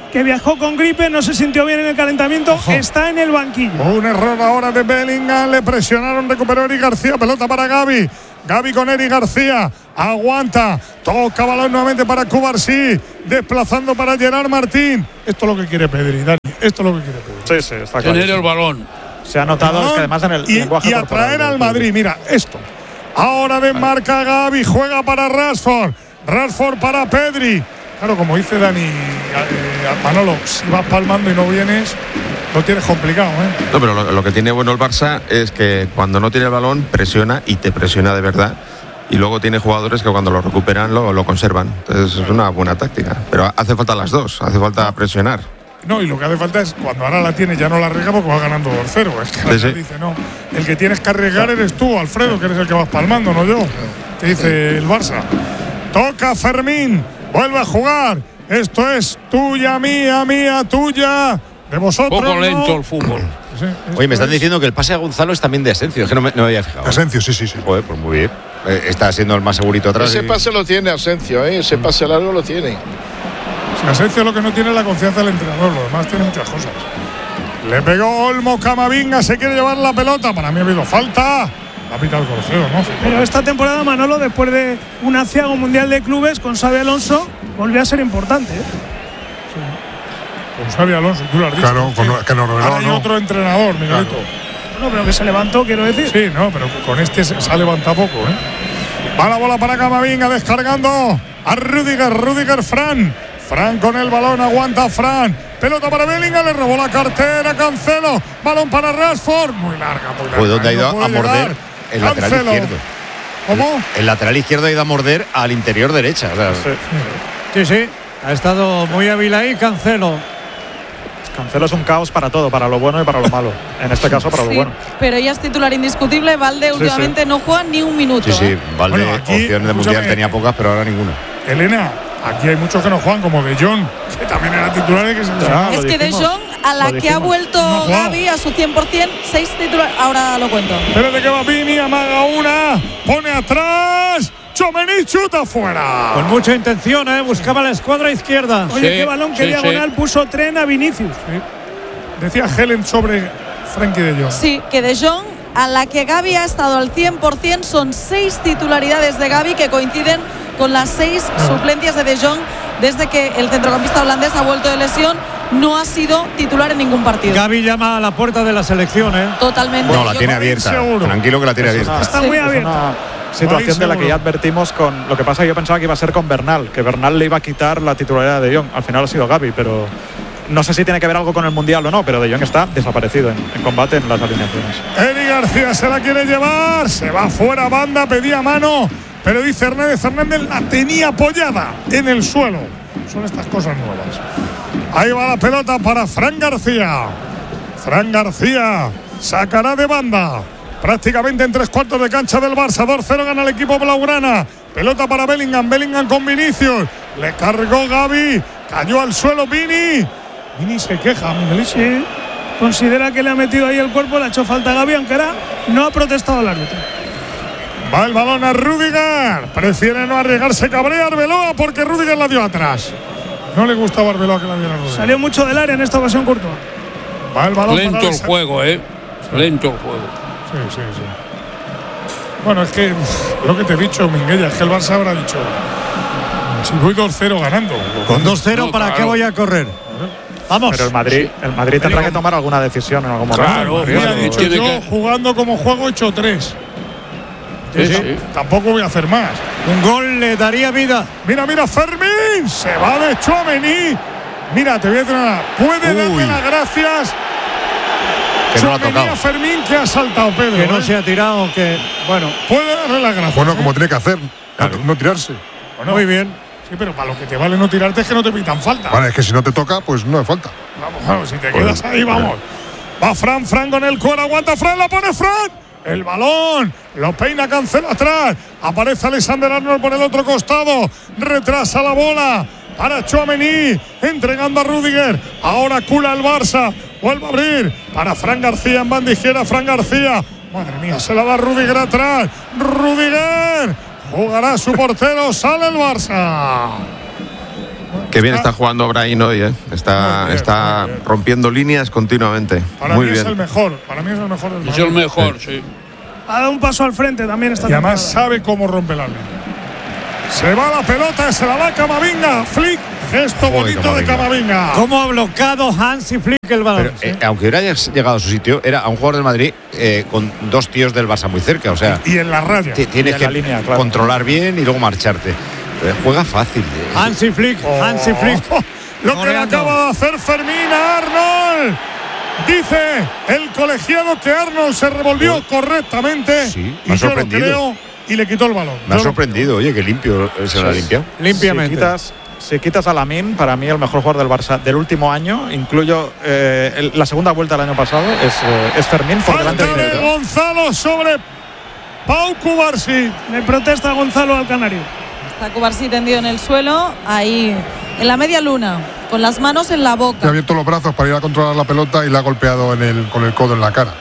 que viajó con gripe, no se sintió bien en el calentamiento, Ojo. está en el banquillo. Un error ahora de Bellingham, le presionaron, recuperó Eric García, pelota para Gavi. Gavi con Eric García, aguanta, toca balón nuevamente para Cubarsí, desplazando para Gerard Martín. Esto es lo que quiere Pedri, Dani, esto es lo que quiere Pedri. Sí, sí, está claro. Tener el balón. Se ha notado es que además en el y, lenguaje y atraer al Madrid, mira, esto. Ahora desmarca Gavi, juega para Rashford, Rashford para Pedri. Claro, como dice Dani, eh, Manolo, si vas palmando y no vienes, lo tienes complicado, ¿eh? No, pero lo, lo que tiene bueno el Barça es que cuando no tiene el balón presiona y te presiona de verdad. Y luego tiene jugadores que cuando lo recuperan lo, lo conservan. Entonces es una buena táctica. Pero hace falta las dos, hace falta presionar. No, y lo que hace falta es cuando ahora la tiene ya no la arriesga porque va ganando dos cero. Es que sí, sí. dice, no, el que tienes que arriesgar eres tú, Alfredo, que eres el que vas palmando, no yo. Te dice el Barça. Toca Fermín. Vuelve a jugar. Esto es tuya, mía, mía, tuya. De vosotros. Poco lento no. el fútbol. Sí, Oye, me están diciendo que el pase a Gonzalo es también de Asensio. Es que no me, no me había fijado. Asensio, sí, sí, sí. Joder, pues muy bien. Eh, está siendo el más segurito atrás. Ese y... pase lo tiene Asensio, ¿eh? Ese pase largo lo tiene. Si Asensio lo que no tiene es la confianza del entrenador. Lo demás tiene muchas cosas. Le pegó Olmo, Camavinga. Se quiere llevar la pelota. Para mí ha habido falta. Ha pitado el Corceo, ¿no? Pero esta temporada, Manolo, después de un aciago mundial de clubes con Xabi Alonso, volvió a ser importante, ¿eh? Sí. Con Xabi Alonso, tú lo has dicho. Claro, con, que no, no, Ahora hay no. otro entrenador, Miguelito. Claro. No, pero que se levantó, quiero decir. Sí, no, pero con este se, se ha levantado poco, ¿eh? Va la bola para Camavinga, descargando a Rüdiger, Rüdiger, Fran. Fran con el balón, aguanta Fran. Pelota para Bellingham, le robó la cartera, Cancelo. Balón para Rashford. Muy larga, muy larga. Pues ¿dónde ha ido no a morder? Llegar. El lateral Cancelo. izquierdo. ¿Cómo? El, el lateral izquierdo ha ido a morder al interior derecha. O sea, sí. sí, sí. Ha estado muy hábil ahí, Cancelo. Cancelo es un caos para todo, para lo bueno y para lo malo. En este caso, para sí, lo bueno. Pero ella es titular indiscutible. Valde sí, últimamente sí. no juega ni un minuto. Sí, sí. ¿eh? Valde, bueno, aquí, opciones de mundial tenía pocas, pero ahora ninguna. Elena, aquí hay muchos que no juegan, como De Jong, que también era titular y que se ah, Es que De Jong, a la que ha vuelto no Gavi a su cien por cien, seis titulares. Ahora lo cuento. Pero de que va Vini, amaga una, pone atrás. Tchouaméni chuta fuera. Con mucha intención, ¿eh? Buscaba la escuadra izquierda. Oye, sí, qué balón, qué sí, diagonal sí. puso Tren a Vinicius. Sí. Decía Helen sobre Frenkie de Jong. Sí, que De Jong, a la que Gavi ha estado al cien por cien, son seis titularidades de Gavi que coinciden con las seis suplencias de De Jong desde que el centrocampista holandés ha vuelto de lesión. No ha sido titular en ningún partido. Gavi llama a la puerta de la selección, ¿eh? Totalmente. No, la tiene abierta. seguro. Tranquilo que la tiene Es abierta. una- Está Sí. muy Es abierta. una situación de la que ya advertimos con lo que pasa. Yo pensaba que iba a ser con Bernal, que Bernal le iba a quitar la titularidad de De Jong. Al final ha sido Gavi, pero no sé si tiene que ver algo con el Mundial o no, pero De Jong está desaparecido en, en combate en las alineaciones. Eri García se la quiere llevar, se va fuera banda, pedía mano, pero dice Hernández Hernández la tenía apoyada en el suelo. Son estas cosas nuevas. Ahí va la pelota para Fran García. Fran García sacará de banda. Prácticamente en tres cuartos de cancha del Barça. dos cero gana el equipo blaugrana. Pelota para Bellingham. Bellingham con Vinicius. Le cargó Gavi. Cayó al suelo Vini. Vini se queja, Miguelito. Sí, considera que le ha metido ahí el cuerpo, le ha hecho falta a Gavi, aunque ahora no ha protestado el árbitro. Va el balón a Rüdiger. Prefiere no arriesgarse, cabrea Arbeloa porque Rüdiger la dio atrás. No le gustaba a Arbeloa que la diera Rüdiger. Salió mucho del área en esta ocasión, Courtois. Va el balón Lento para el esa- juego, ¿eh? Lento el juego. Sí, sí, sí. Bueno, es que lo que te he dicho, Minguella, es que el Barça habrá dicho: si voy dos cero ganando. Con dos cero, No, ¿para claro. qué voy a correr? Vamos. Pero el Madrid, el Madrid tendrá que tomar alguna decisión en algún momento. Claro, Madrid ha claro. dicho: Tiene yo que- jugando como juego he hecho tres. Sí, Yo sí. Tampoco voy a hacer más. Un gol le daría vida. Mira, mira, Fermín. Se va de Tchouaméni. Mira, te voy a decir nada. Puede darle Uy. las gracias. Que no lo ha Tchouaméni tocado. a Fermín, que ha saltado Pedro. Que no ¿eh? se ha tirado, que. Bueno, Puede darle las gracias. Bueno, ¿eh? como tiene que hacer, Claro. no tirarse. Bueno, muy bien. Sí, pero para lo que te vale no tirarte es que no te pitan falta. Vale, es que si no te toca, pues no hace falta. Vamos, vamos, si te quedas ahí, vamos. Va Fran, Fran con el cuero, aguanta Fran, la pone Fran. El balón, lo peina Cancelo atrás. Aparece Alexander Arnold por el otro costado. Retrasa la bola para Tchouaméni, entregando a Rüdiger. Ahora cula el Barça. Vuelve a abrir para Fran García en banda izquierda. Fran García. Madre mía, se la da Rüdiger atrás. Rüdiger. Jugará su portero, sale el Barça. Bueno, Qué bien está jugando Brahim hoy, ¿eh? Está, bien, está rompiendo líneas continuamente. Para muy mí bien. es el mejor. Para mí es el mejor del Es el mejor, sí. sí. Ha dado un paso al frente también esta Y además temporada. sabe cómo rompe la línea. Se va la pelota, se la da Camavinga. Flick, gesto Joder, bonito Camavinga. de Camavinga. ¿Cómo ha bloqueado Hansi Flick el balón? Pero, eh, aunque hubiera llegado a su sitio, era a un jugador del Madrid eh, con dos tíos del Barça muy cerca. O sea, y, y en la raya. Tienes que línea, claro. controlar bien y luego marcharte. Eh, juega fácil. Eh. Hansi Flick, oh. Hansi Flick. Lo que le acaba de hacer Fermín a Arnold. Dice el colegiado que Arnold se revolvió oh. correctamente. Sí, y yo lo creo y le quitó el balón. Me ha sorprendido, oye, que limpio se sí. lo ha limpiado. Limpiamente. Si quitas, si quitas a Lamine, para mí el mejor jugador del Barça del último año, incluyo eh, el, la segunda vuelta del año pasado, es, eh, es Fermín por Falta delante de, de Gonzalo sobre Pau Cubarsí. Le protesta Gonzalo al canario. Está Cubarsí tendido en el suelo, ahí en la media luna, con las manos en la boca. Le ha abierto los brazos para ir a controlar la pelota y le ha golpeado en el, con el codo en la cara.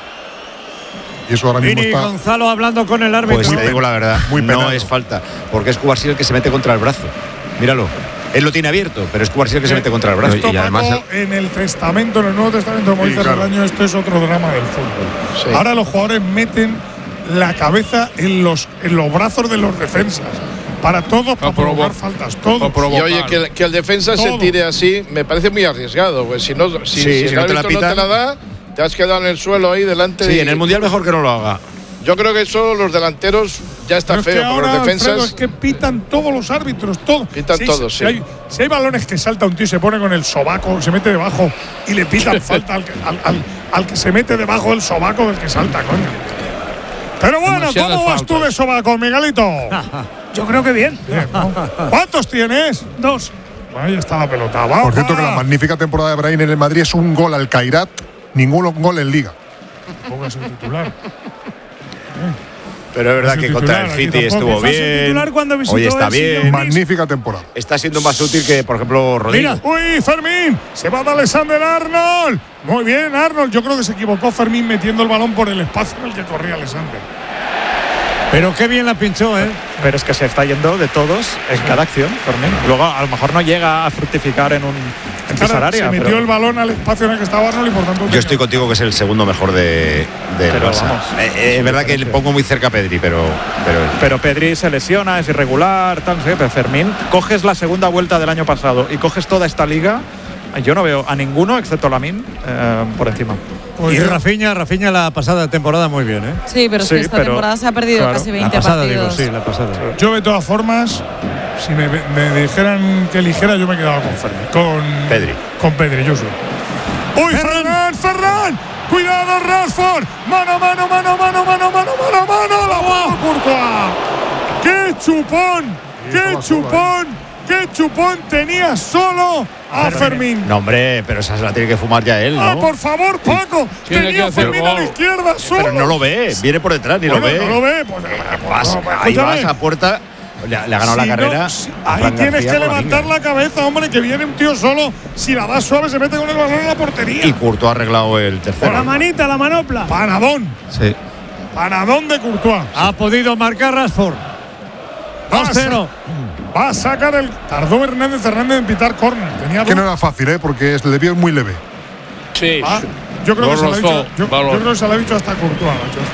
Y eso ahora mismo Vini está… Gonzalo hablando con el árbitro. Pues te digo la verdad, muy no es falta, porque es Cubarsí el que se mete contra el brazo. Míralo. Él lo tiene abierto, pero es Cubarsí el que se mete contra el brazo. Esto y además en el Testamento, en el Nuevo Testamento, como dice el año, esto es otro drama del fútbol. Sí. Ahora los jugadores meten la cabeza en los, en los brazos de los defensas. Para todos, para provocar faltas, todo. Y oye, que, que el defensa todo. se tire así, me parece muy arriesgado. Pues si no, si, sí, si si el no, te la no te la da, te has quedado en el suelo ahí delante. Sí, y, en el Mundial mejor que no lo haga. Yo creo que solo los delanteros ya está Pero feo, es que ahora, pero los defensas. Alfredo, es que pitan todos los árbitros, todos. Pitan si, todos, si sí. Hay, si hay balones que salta un tío y se pone con el sobaco, se mete debajo y le pitan falta al que, al, al, al que se mete debajo del sobaco del que salta, coño. Pero bueno, Demasiadas ¿cómo vas tú de sobaco, Miguelito? Yo creo que bien. bien ¿no? ¿Cuántos tienes? Dos. Bueno, ahí está la pelota. ¡Vamos! Por cierto, que la magnífica temporada de Brahim en el Madrid es un gol al Kairat, ningún gol en Liga. Póngase titular. Pero es verdad que contra el City estuvo bien. Hoy está bien. Magnífica temporada. Está siendo más útil que, por ejemplo, Rodrigo. Mira, uy, Fermín. Se va de Alexander Arnold. Muy bien, Arnold. Yo creo que se equivocó Fermín metiendo el balón por el espacio en el que corría Alexander. Pero qué bien la pinchó, ¿eh? Pero es que se está yendo de todos en cada acción, Fermín. Luego a lo mejor no llega a fructificar en un en pisar área. Se metió pero… el balón al espacio en el que estaba Arnold y por tanto… Yo estoy contigo que es el segundo mejor de, de pero Barça. Vamos, eh, eh, es verdad que le pongo muy cerca a Pedri, pero… Pero, pero Pedri se lesiona, es irregular, tal, ¿sí? Pero Fermín, coges la segunda vuelta del año pasado y coges toda esta liga… Yo no veo a ninguno, excepto a Lamine, eh, por encima. Pues y Rafinha, Rafinha la pasada temporada muy bien, ¿eh? Sí, pero es sí, que esta pero, temporada se ha perdido claro, casi veinte la pasada, partidos. Digo, sí, la pasada. Yo, de todas formas, si me, me dijeran que eligiera, yo me quedaba con Fermín. Con Pedri. Con Pedri, yo soy. ¡Uy, Ferran! ¡Ferran! ¡Cuidado, Rashford! ¡Mano, mano, mano, mano, mano, mano, mano, mano! ¡La bola, Courtois! ¡Qué chupón! ¡Qué chupón! ¡Qué chupón tenía solo a Fermín! No, hombre, pero esa se la tiene que fumar ya él, ¿no? ¡Ah, por favor, Paco! Tenía a Fermín a la izquierda solo. Pero no lo ve, viene por detrás, ni bueno, lo ve. no lo ve, pues, vas, pues, ahí vas a puerta, le, le ha ganado si la carrera. No, si, ahí tienes García que levantar la cabeza, hombre, que viene un tío solo. Si la das suave, se mete con el balón en la portería. Y Courtois ha arreglado el tercero. La manita, la manopla. Panadón. Sí. Panadón de Courtois. Ha podido marcar Rashford. dos cero. Va a sacar el… Tardó Hernández Hernández en pitar córner. Tenía que no era fácil, ¿eh? Porque es, le vio muy leve. Sí. Ah, yo, creo que se lo ha dicho, yo, yo creo que se lo ha dicho hasta Courtois.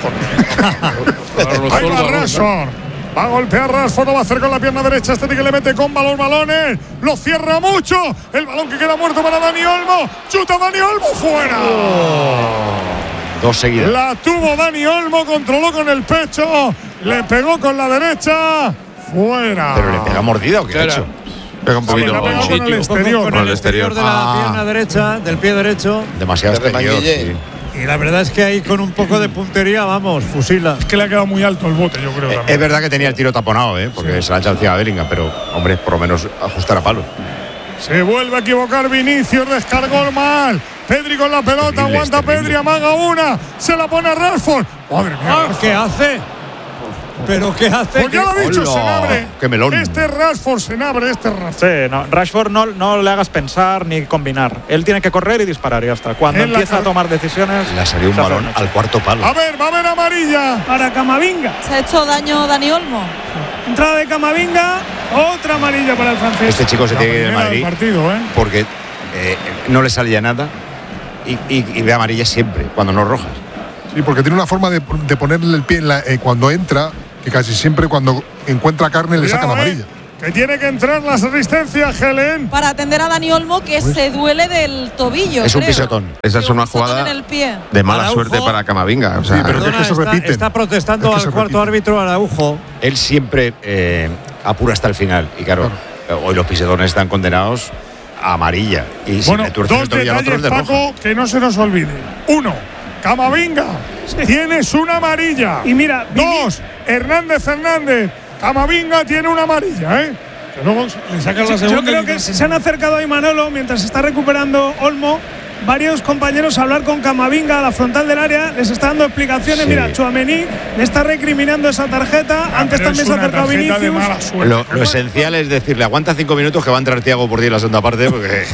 Ahí va Rashford. Va a golpear Rashford, lo va a hacer con la pierna derecha. Este que le mete con balón, balones. Lo cierra mucho. El balón que queda muerto para Dani Olmo. Chuta Dani Olmo fuera. Oh. Dos seguidas. La tuvo Dani Olmo, controló con el pecho. Le pegó con la derecha. Fuera. ¿Pero le pega mordida o qué ha hecho? Pega un poquito. Sí, con, con el exterior. Con, con el exterior de la ah. pierna derecha, del pie derecho. Demasiado exterior, sí. Y la verdad es que ahí con un poco de puntería, vamos, fusila. Es que le ha quedado muy alto el bote, yo creo. Eh, es verdad que tenía el tiro taponado, ¿eh? Porque sí. se la ha echado encima a Bellingham, pero, hombre, por lo menos ajustar a palo. Se vuelve a equivocar Vinicius, descargó mal. Pedri con la pelota, terrible, aguanta Pedri, amaga una. Se la pone a Rashford. Madre mía. Ah, ¿qué hace? ¿Pero qué hace? Pues ya lo ha dicho, Hola, Senabre. ¡Qué melón! Este Rashford, Senabre, este Rashford. Sí, no, Rashford no, no le hagas pensar ni combinar. Él tiene que correr y disparar y ya está. Cuando en empieza a tomar decisiones… Le ha salido un balón al cuarto palo. A ver, va a ver amarilla. Para Camavinga. Se ha hecho daño Dani Olmo. Entrada de Camavinga. Otra amarilla para el francés. Este chico se La tiene que ir de primera del Madrid partido, ¿eh? porque eh, no le salía nada y, y, y ve amarilla siempre, cuando no rojas. Sí, porque tiene una forma de, de ponerle el pie en la, eh, cuando entra, que casi siempre cuando encuentra carne le sacan Cuidado, amarilla. eh, que tiene que entrar la asistencia, Helen. Para atender a Dani Olmo, que se duele del tobillo. Es un creo. pisotón. Esa es Sí, un una pisotón jugada en el pie. de mala Araujo. suerte para Camavinga. O sea, Sí, pero Perdona, es que se está, repiten. está protestando Es que al se cuarto repiten. árbitro Araujo. Él siempre eh, apura hasta el final. Y claro, hoy los pisotones están condenados a amarilla. Y si Bueno, le tuerces el dos tobillo al otro es detalles, de roja. Paco, que no se nos olvide. Uno, Camavinga, tienes una amarilla. Y mira, Dos, Hernández Hernández, Camavinga tiene una amarilla, ¿eh? Que luego le sacan la segunda. yo creo y- que se han acercado ahí Manolo mientras se está recuperando Olmo. Varios compañeros a hablar con Camavinga a la frontal del área, les está dando explicaciones. Sí. Mira, Tchouaméni le está recriminando esa tarjeta. Ah, Antes pero también es se ha una acercado tarjeta de Vinicius. mala suerte. Lo, lo esencial es decirle, aguanta cinco minutos que va a entrar Thiago por ti en la segunda parte, porque.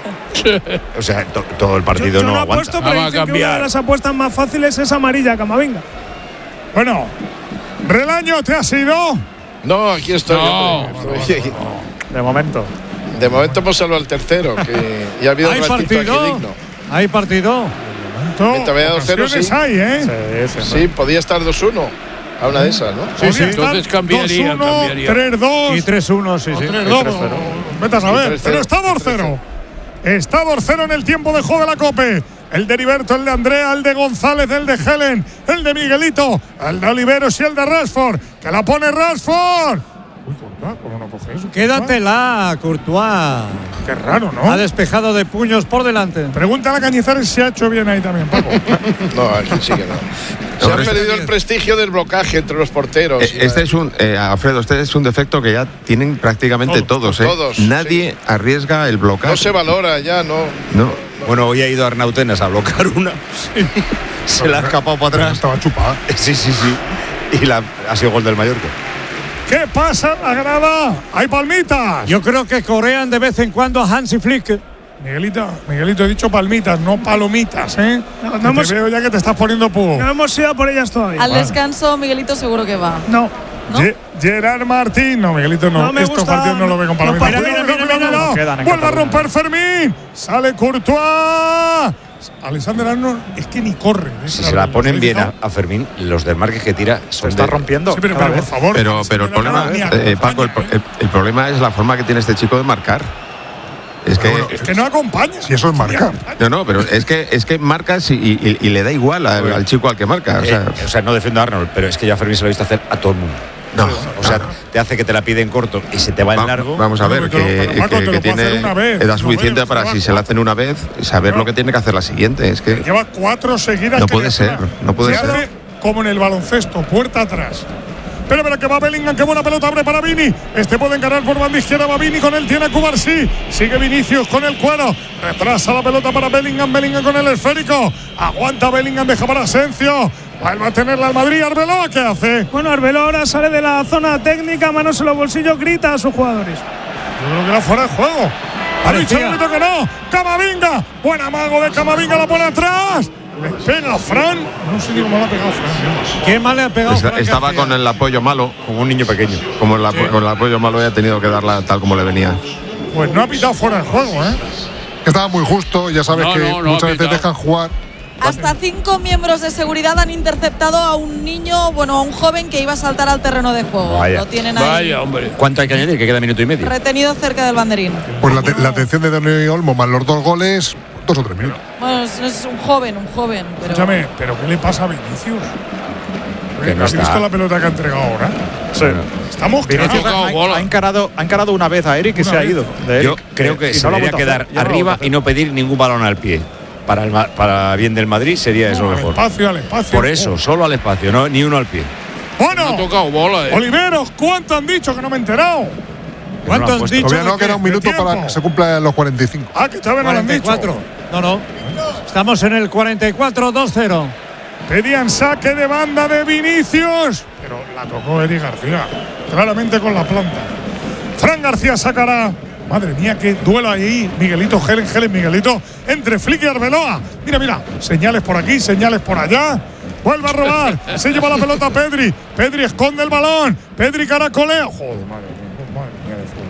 o sea, to- todo el partido Yo, yo no no aguanta. apuesto, Ah, pero va a dicen que una cambiar. de las apuestas más fáciles es amarilla a Camavinga. Bueno, Relaño, ¿te has ido? No, aquí estoy. No. hombre. Estoy- De momento. De momento hemos salvado al tercero, que ya ha habido Hay un ratito aquí partido. digno. Hay partido. No, Mientras vaya dos cero, ocasiones sí. hay, ¿eh? Sí, sí, Sí, podía estar dos uno a una de esas, ¿no? Podría estar Entonces cambiaría, dos uno, cambiaría. tres dos. Y tres uno, sí, sí. tres dos. Vete a saber. tres cero. Pero está dos cero. Está dos cero en el tiempo de juego de la Cope. El de Heriberto, el de Andrea, el de González, el de Helen, el de Miguelito, el de Oliveros y el de Rashford. Que la pone Rashford. Uy, Courtois, ¿cómo no coge eso? Quédatela, Courtois. Qué raro, ¿no? Ha despejado de puños por delante. Pregúntale a Cañizares si ha hecho bien ahí también, Paco. No, aquí sí que no. Se ha perdido el prestigio del blocaje entre los porteros. Eh, Este es un, eh, Alfredo, este es un defecto que ya tienen prácticamente todos. ¿eh? Todos, Nadie arriesga el bloqueo. No se valora ya, no. No. Bueno, hoy ha ido Arnautenas a bloquear una. Se la ha escapado para atrás. Estaba chupada. Sí, sí, sí. Y la, ha sido gol del Mallorca. ¿Qué pasa en la grada? ¡Hay palmitas! Yo creo que corean de vez en cuando a Hansi Flick. Miguelito, Miguelito, he dicho palmitas, no palomitas, ¿eh? No, no Que hemos- te veo ya que te estás poniendo pu. No hemos ido a por ellas todavía. Al descanso, Miguelito seguro que va. No. ¿no? Ge- Gerard Martín, no, Miguelito no. No me Estos gusta, partidos no lo ve con no, palomitas. mira, Cuidado, mira, cuidado, mira, cuidado, mira. cuidado. Quedan en Vuelve a Cataluña. romper Fermín. Sale Courtois. Alexander Arnold es que ni corre. ¿eh? Si se la ponen bien a, a Fermín, los desmarques que tira Se son está de- rompiendo. Sí, pero, cada pero por vez. favor. Pero, pero el problema, eh, Paco, el, el- el problema es la forma que tiene este chico de marcar. Es que, Es que no acompaña. Si eso es marcar. no, no, pero es que es que marcas y, y- y le da igual al, al chico al que marca. O Eh, sea, o sea, no defiendo a Arnold, pero es que ya Fermín se lo ha visto hacer a todo el mundo. no, O sea, no. te hace que te la pide en corto y se te va en Va- largo. Vamos a ver, Pero te lo- que, pero, Paco, que- te lo que puedo hacer tiene una vez, edad no suficiente veo, para se si va se la hacen una vez, saber Claro. lo que tiene que hacer la siguiente. Es que Lleva cuatro seguidas. No que puede le ser, hacen. no puede Se ser. hace como en el baloncesto, puerta atrás. Pero, pero que va Bellingham, qué buena pelota abre para Vini. Este puede encarar por banda izquierda, va Vini, con él tiene a Cubarsí. Sigue Vinicius con el cuero. Retrasa la pelota para Bellingham, Bellingham con el esférico. Aguanta Bellingham, deja para Asencio. Vuelve a tenerla al Madrid, Arbeloa, ¿qué hace? Bueno, Arbeloa ahora sale de la zona técnica, manos en los bolsillos, grita a sus jugadores. Yo creo que era fuera de juego. Ha dicho el árbitro que no. Camavinga. Buen amago de Camavinga, la pone atrás. Le pega Fran. No sé ni cómo la ha pegado Fran. ¿Qué mal le ha pegado? Esta- Fran estaba García? con el apoyo malo, Como un niño pequeño. como el, apo- con el apoyo malo ya ha tenido que darla tal como le venía. Pues no ha pitado fuera de juego, ¿eh? Que estaba muy justo, ya sabes No, que no, no muchas ha veces pitado. dejan jugar. Hasta cinco miembros de seguridad han interceptado a un niño, bueno, a un joven que iba a saltar al terreno de juego. Vaya. Lo tienen ahí Vaya, hombre. ¿Cuánto hay que añadir? Que queda minuto y medio. retenido cerca del banderín. Pues la, te- la atención de Dani Olmo más los dos goles, dos o tres minutos. Bueno, es, es un joven, un joven. Pero Escúchame, ¿pero qué le pasa a Vinicius? Que no ¿Has está. visto la pelota que ha entregado ahora? Sí. Estamos Vinicius claros. ha, ha encarado, ha encarado una vez a Eric y Una se ha vez. ido. de Yo Eric. creo que Y se no lo ha debería vuelto a quedar hacer, ya no lo ha arriba vuelto a hacer. y no pedir ningún balón al pie. Para, el, ma- para bien del Madrid sería eso al mejor. espacio, al espacio. Por eso, solo al espacio, no, ni uno al pie. Bueno, No ha tocado bola, eh. Oliveros, ¿cuánto han dicho que no me he enterado? ¿Cuánto han dicho? Todavía no de qué? queda un minuto ¿De para tiempo? que se cumplan los cuarenta y cinco. Ah, que todavía no lo han dicho. cuarenta y cuatro. No, no. Estamos en el cuarenta y cuatro, dos cero. Pedían saque de banda de Vinicius, pero la tocó Eric García, claramente con la planta. Fran García sacará. Madre mía, qué duelo ahí. Miguelito, Helen, Helen, Miguelito. Entre Flick y Arbeloa. Mira, mira. Señales por aquí, señales por allá. Vuelve a robar. Se lleva la pelota Pedri. Pedri esconde el balón. Pedri caracolea. Joder, madre mía.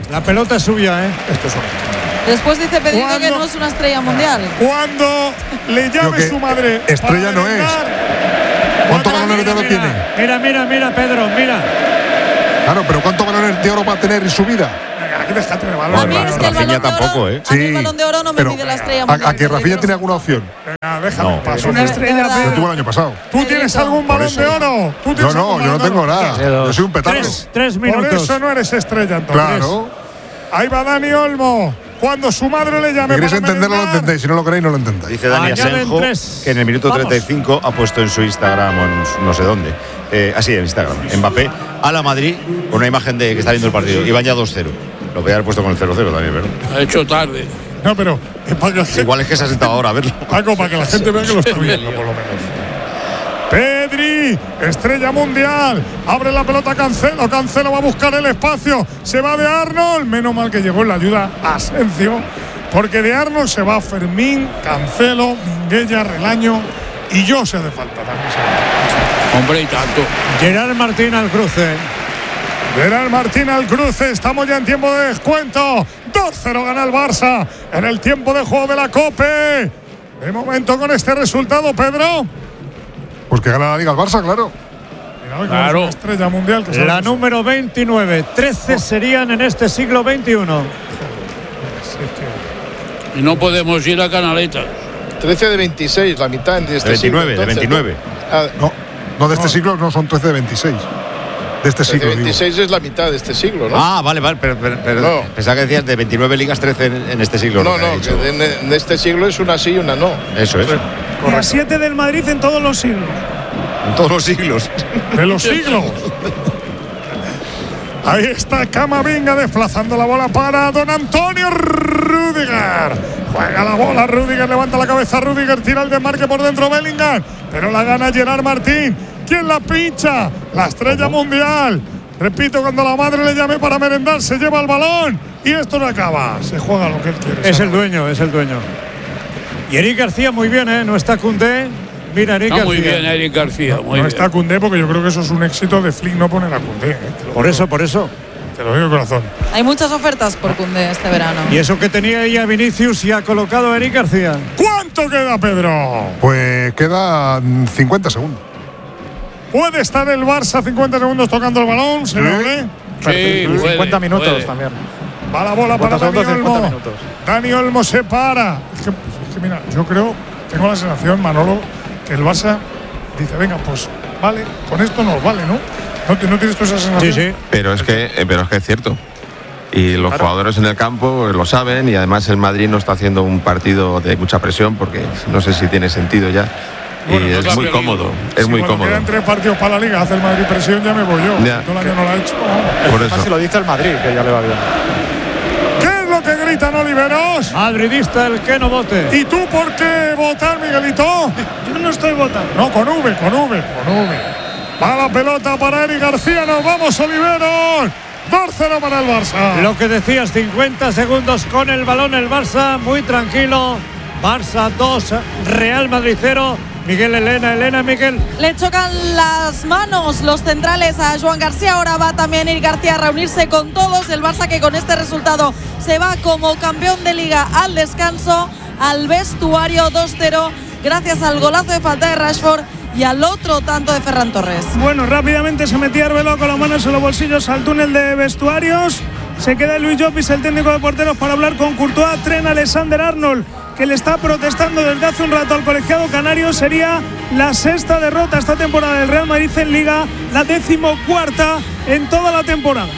La pelota es suya, ¿eh? Esto es un... Después dice Pedrito que no es una estrella mundial. Cuando le llame su madre. Estrella no es. ¿Cuántos balones de oro tiene? Mira, mira, mira, Pedro, mira. Claro, pero ¿cuántos balones de oro va a tener en su vida? Aquí déjate de valor. A mí es que el balón tampoco, oro, ¿eh? A mí el balón de oro no me pide la estrella mundial. ¿A, a que Rafinha tiene alguna opción? Venga, déjame no. paso. Una estrella, Lo tuvo el año pasado. ¿Tú tienes algún balón de oro? ¿Tú No, no, yo no tengo nada. Yo soy un petardo. Tres, tres minutos. Por eso no eres estrella, entonces. Claro. Ahí va Dani Olmo. Cuando su madre le llame. Si queréis entenderlo, lo entendéis. Si no lo queréis, no lo entendáis. Dice Dani Asenjo que en el minuto Vamos. treinta y cinco ha puesto en su Instagram o en su- no sé dónde. Eh, así, en Instagram. Mbappé a la Madrid con una imagen de que está viendo el partido. Y van ya dos cero. Lo podía haber puesto con el cero cero también, ¿verdad? Ha hecho tarde. No, pero es para que la gente, Igual es que se ha sentado ahora a verlo. algo para que la gente vea que lo está viendo, por lo menos. Pedri, estrella mundial. Abre la pelota Cancelo. Cancelo va a buscar el espacio. Se va de Arnold. Menos mal que llegó en la ayuda Asensio. Porque de Arnold se va Fermín, Cancelo, Minguella, Relaño. Y yo se hace falta también. Hombre, y tanto. Gerard Martín al cruce. Gerard Martín al cruce. Estamos ya en tiempo de descuento. dos cero gana el Barça en el tiempo de juego de la Cope. De momento con este resultado, Pedro. Pues que gana la Liga el Barça, claro. Mira, claro. Una estrella mundial. Que La número veintinueve. trece serían en este siglo veintiuno. Y no podemos ir a Canaletas. trece de veintiséis, la mitad de este veintinueve, siglo. de veintinueve. Ah, No, no de este siglo, no son trece de veintiséis. De este trece de siglo. digo. veintiséis es la mitad de este siglo, ¿no? Ah, vale, vale. Pero, pero- pero No. pensaba que decías de veintinueve ligas, trece en, en este siglo. no, lo que ha no, dicho. que en, en este siglo es una sí y una no. Eso es. Y a siete del Madrid en todos los siglos. En todos los siglos. de los siglos. Ahí está Camavinga desplazando la bola para Don Antonio Rüdiger. Juega la bola, Rüdiger levanta la cabeza, Rüdiger tira el desmarque por dentro Bellingham, pero la gana Gerard Martín. ¿Quién la pincha? La estrella mundial. Repito, cuando la madre le llame para merendar, se lleva el balón y esto no acaba. Se juega lo que él quiere. Es el dueño, es el dueño. Y Eric García muy bien, ¿eh? No está Koundé. Mira, Eric Está García. muy bien Eric García. Muy No bien. está Koundé porque yo creo que eso es un éxito de Flick no poner a Koundé. ¿eh? Te lo Por digo. eso, por eso. Te lo digo de corazón. Hay muchas ofertas por Koundé este verano. Y eso que tenía ella Vinicius y ha colocado a Eric García. ¿Cuánto queda, Pedro? Pues quedan cincuenta segundos. ¿Puede estar el Barça cincuenta segundos tocando el balón? ¿Se lo ve? Sí, puede, cincuenta minutos puede. también. Va la bola para Dani segundos, cincuenta Olmo. minutos. Dani Olmo se para. Es que, es que mira, yo creo, tengo la sensación, Manolo, que el Barça dice, venga, pues vale, con esto nos vale, ¿no? ¿No, te- no tienes tú esa sensación? Sí, sí. Pero es que, eh, pero es que es cierto. Y los jugadores en el campo lo saben y además el Madrid no está haciendo un partido de mucha presión porque no sé si tiene sentido ya. Bueno, y no es la ha muy perdido. cómodo, es Sí, muy cuando cómodo. quedan tres partidos para la Liga, hace el Madrid presión, ya me voy yo. Ya. Todo el año no lo ha hecho. Por Más si eso. lo dice el Madrid, que ya le va bien. ¿Qué es lo que gritan, Oliveros? Madridista el que no vote. ¿Y tú por qué votar, Miguelito? Yo no estoy votando. No, con V, con V, con V. Va la pelota para Eric García, nos vamos, Oliveros. dos cero para el Barça. Lo que decías, cincuenta segundos con el balón el Barça, muy tranquilo. Barça dos, Real Madrid cero. Miguel Elena, Elena, Miguel. Le chocan las manos los centrales a Joan García. Ahora va también Eric García a reunirse con todos. El Barça que con este resultado se va como campeón de Liga al descanso, al vestuario dos cero, gracias al golazo de falta de Rashford y al otro tanto de Ferran Torres. Bueno, rápidamente se metía Arbeloa con las manos en los bolsillos al túnel de vestuarios. Se queda Luis Llopis, el técnico de porteros, para hablar con Courtois. Tren Alexander-Arnold, que le está protestando desde hace un rato al colegiado canario. Sería la sexta derrota esta temporada del Real Madrid en Liga, la decimocuarta en toda la temporada.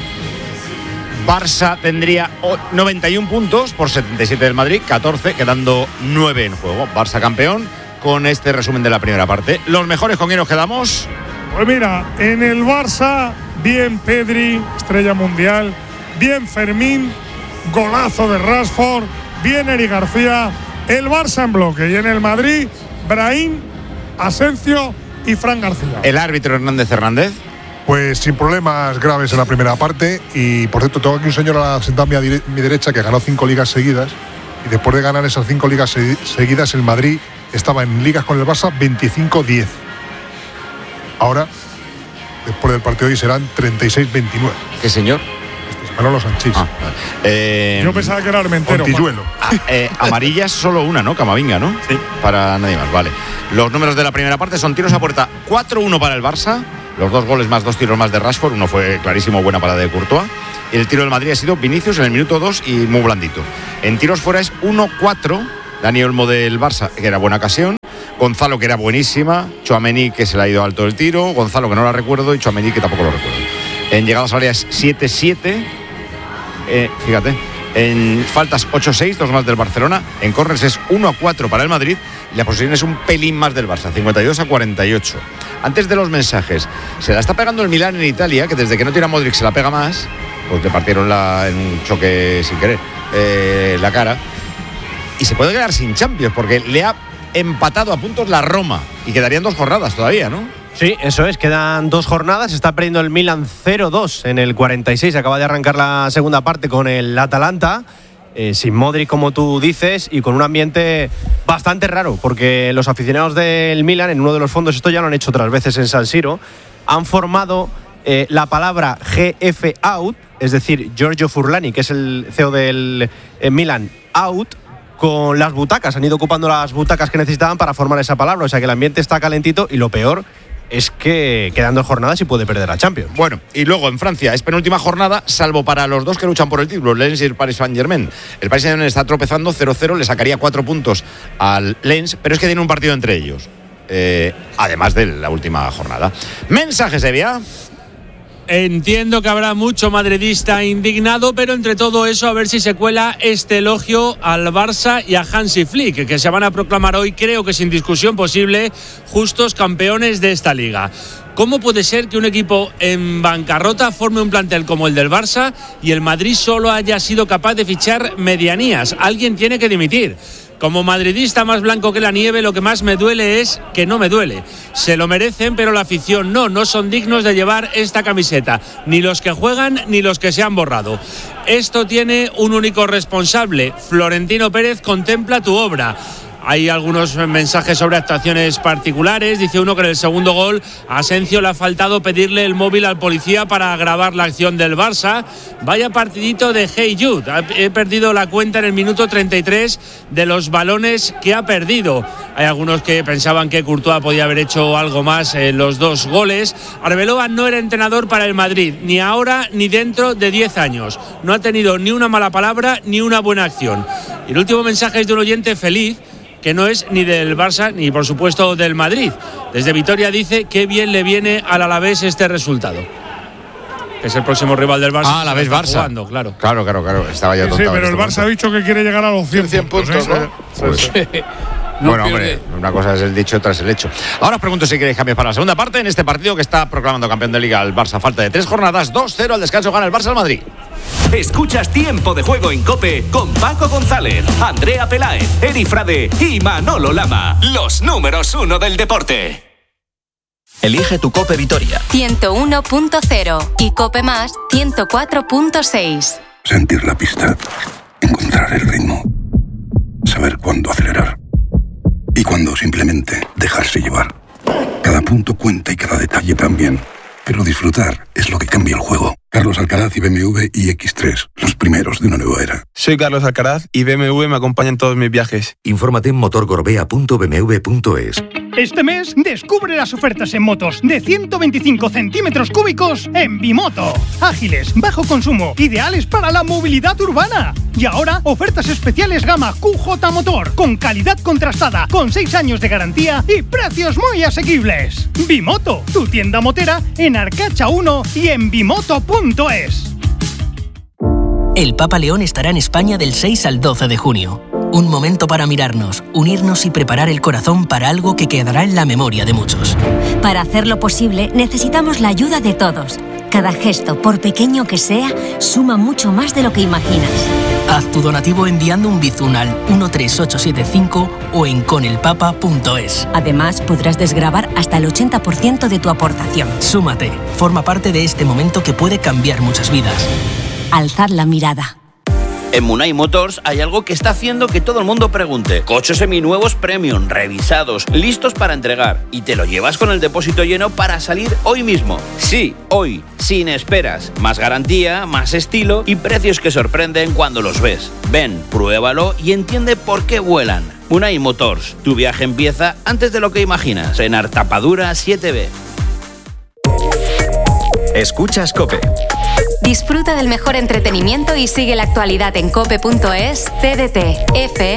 Barça tendría o- noventa y uno puntos por setenta y siete del Madrid, catorce, quedando nueve en juego. Barça campeón con este resumen de la primera parte. ¿Los mejores con quién nos quedamos? Pues mira, en el Barça, bien Pedri, estrella mundial, bien Fermín, golazo de Rashford, bien Eric García, el Barça en bloque. Y en el Madrid, Brahim, Asensio y Fran García. El árbitro Hernández Hernández. Pues sin problemas graves en la primera parte. Y por cierto, tengo aquí un señor a sentado a mi, dire- mi derecha que ganó cinco ligas seguidas. Y después de ganar esas cinco ligas se- seguidas, el Madrid estaba en ligas con el Barça veinticinco diez. Ahora, después del partido de hoy, serán treinta y seis veintinueve. ¿Qué señor? Este Manolo Sanchís. Ah, eh, Yo pensaba que era Armentero. Ah, eh, amarillas solo una, ¿no? Camavinga, ¿no? Sí. Para nadie más, vale. Los números de la primera parte son tiros a puerta cuatro uno para el Barça. Los dos goles más dos tiros más de Rashford. Uno fue clarísimo, buena parada de Courtois. Y el tiro del Madrid ha sido Vinicius en el minuto dos y muy blandito. En tiros fuera es uno cuatro. Dani Olmo del Barça, que era buena ocasión. Gonzalo, que era buenísima. Tchouaméni, que se le ha ido alto el tiro. Gonzalo, que no la recuerdo. Y Tchouaméni, que tampoco lo recuerdo. En llegadas áreas siete siete. Eh, fíjate. En faltas ocho seis, dos más del Barcelona. En corners es uno a cuatro para el Madrid. Y la posesión es un pelín más del Barça, cincuenta y dos a cuarenta y ocho. Antes de los mensajes, se la está pegando el Milán en Italia, que desde que no tira Modric se la pega más. Pues le partieron la, en un choque sin querer eh, la cara. Y se puede quedar sin Champions, porque le ha empatado a puntos la Roma. Y quedarían dos jornadas todavía, ¿no? Sí, eso es, quedan dos jornadas, está perdiendo el Milan cero dos en el cuarenta y seis, acaba de arrancar la segunda parte con el Atalanta, eh, sin Modric como tú dices y con un ambiente bastante raro, porque los aficionados del Milan en uno de los fondos, esto ya lo han hecho otras veces en San Siro, han formado eh, la palabra G F out, es decir, Giorgio Furlani, que es el C E O del eh, Milan, out, con las butacas, han ido ocupando las butacas que necesitaban para formar esa palabra, o sea que el ambiente está calentito y lo peor es que quedan dos jornadas y puede perder la Champions. Bueno, y luego en Francia es penúltima jornada, salvo para los dos que luchan por el título, Lens y el Paris Saint-Germain. El Paris Saint-Germain está tropezando cero cero, le sacaría cuatro puntos al Lens, pero es que tiene un partido entre ellos, eh, además de la última jornada. Mensajes, Evia. Entiendo que habrá mucho madridista indignado, pero entre todo eso a ver si se cuela este elogio al Barça y a Hansi Flick, que se van a proclamar hoy, creo que sin discusión posible, justos campeones de esta liga. ¿Cómo puede ser que un equipo en bancarrota forme un plantel como el del Barça y el Madrid solo haya sido capaz de fichar medianías? Alguien tiene que dimitir. Como madridista más blanco que la nieve, lo que más me duele es que no me duele. Se lo merecen, pero la afición no, no son dignos de llevar esta camiseta. Ni los que juegan, ni los que se han borrado. Esto tiene un único responsable. Florentino Pérez, contempla tu obra. Hay algunos mensajes sobre actuaciones particulares. Dice uno que en el segundo gol a Asensio le ha faltado pedirle el móvil al policía para grabar la acción del Barça. Vaya partidito de Hey Jude. He perdido la cuenta en el minuto treinta y tres de los balones que ha perdido. Hay algunos que pensaban que Courtois podía haber hecho algo más en los dos goles. Arbeloa no era entrenador para el Madrid, ni ahora ni dentro de diez años. No ha tenido ni una mala palabra ni una buena acción. Y el último mensaje es de un oyente feliz, que no es ni del Barça ni por supuesto del Madrid. Desde Vitoria dice que bien le viene al Alavés este resultado, que es el próximo rival del Barça. Ah, Alavés Barça. Jugando, claro. Claro, claro, claro. Estaba ya sí, sí, pero el Barça momento. ha dicho que quiere llegar a los cien, cien puntos, puntos, ¿no? Pues, no bueno, pierde. Hombre, una cosa es el dicho, otra es el hecho. Ahora os pregunto si queréis cambios para la segunda parte en este partido que está proclamando campeón de Liga el Barça. Falta de tres jornadas, dos cero al descanso, gana el Barça al Madrid. Escuchas Tiempo de Juego en COPE con Paco González, Andrea Peláez, Eri Frade y Manolo Lama. Los números uno del deporte. Elige tu COPE Vitoria. ciento uno punto cero y COPE Más ciento cuatro punto seis. Sentir la pista, encontrar el ritmo, saber cuándo acelerar y cuándo simplemente dejarse llevar. Cada punto cuenta y cada detalle también. Pero disfrutar es lo que cambia el juego. Carlos Alcaraz y B M W i X tres, los primeros de una nueva era. Soy Carlos Alcaraz y B M W me acompaña en todos mis viajes. Infórmate en motorgorbea punto b m w punto es. Este mes descubre las ofertas en motos de ciento veinticinco centímetros cúbicos en Bimoto. Ágiles, bajo consumo, ideales para la movilidad urbana. Y ahora, ofertas especiales gama Q J Motor, con calidad contrastada, con seis años de garantía y precios muy asequibles. Bimoto, tu tienda motera en Arcacha uno y en bimoto punto es. El Papa León estará en España del seis al doce de junio. Un momento para mirarnos, unirnos y preparar el corazón para algo que quedará en la memoria de muchos. Para hacerlo posible, necesitamos la ayuda de todos. Cada gesto, por pequeño que sea, suma mucho más de lo que imaginas. Haz tu donativo enviando un bizun al uno tres ocho siete cinco o en conelpapa punto es. Además, podrás desgravar hasta el ochenta por ciento de tu aportación. Súmate, forma parte de este momento que puede cambiar muchas vidas. Alzad la mirada. En Munay Motors hay algo que está haciendo que todo el mundo pregunte. Coches seminuevos premium, revisados, listos para entregar. Y te lo llevas con el depósito lleno para salir hoy mismo. Sí, hoy, sin esperas. Más garantía, más estilo y precios que sorprenden cuando los ves. Ven, pruébalo y entiende por qué vuelan. Munay Motors, tu viaje empieza antes de lo que imaginas. En Artapadura siete B. Escuchas COPE. Disfruta del mejor entretenimiento y sigue la actualidad en cope punto es, T D T, F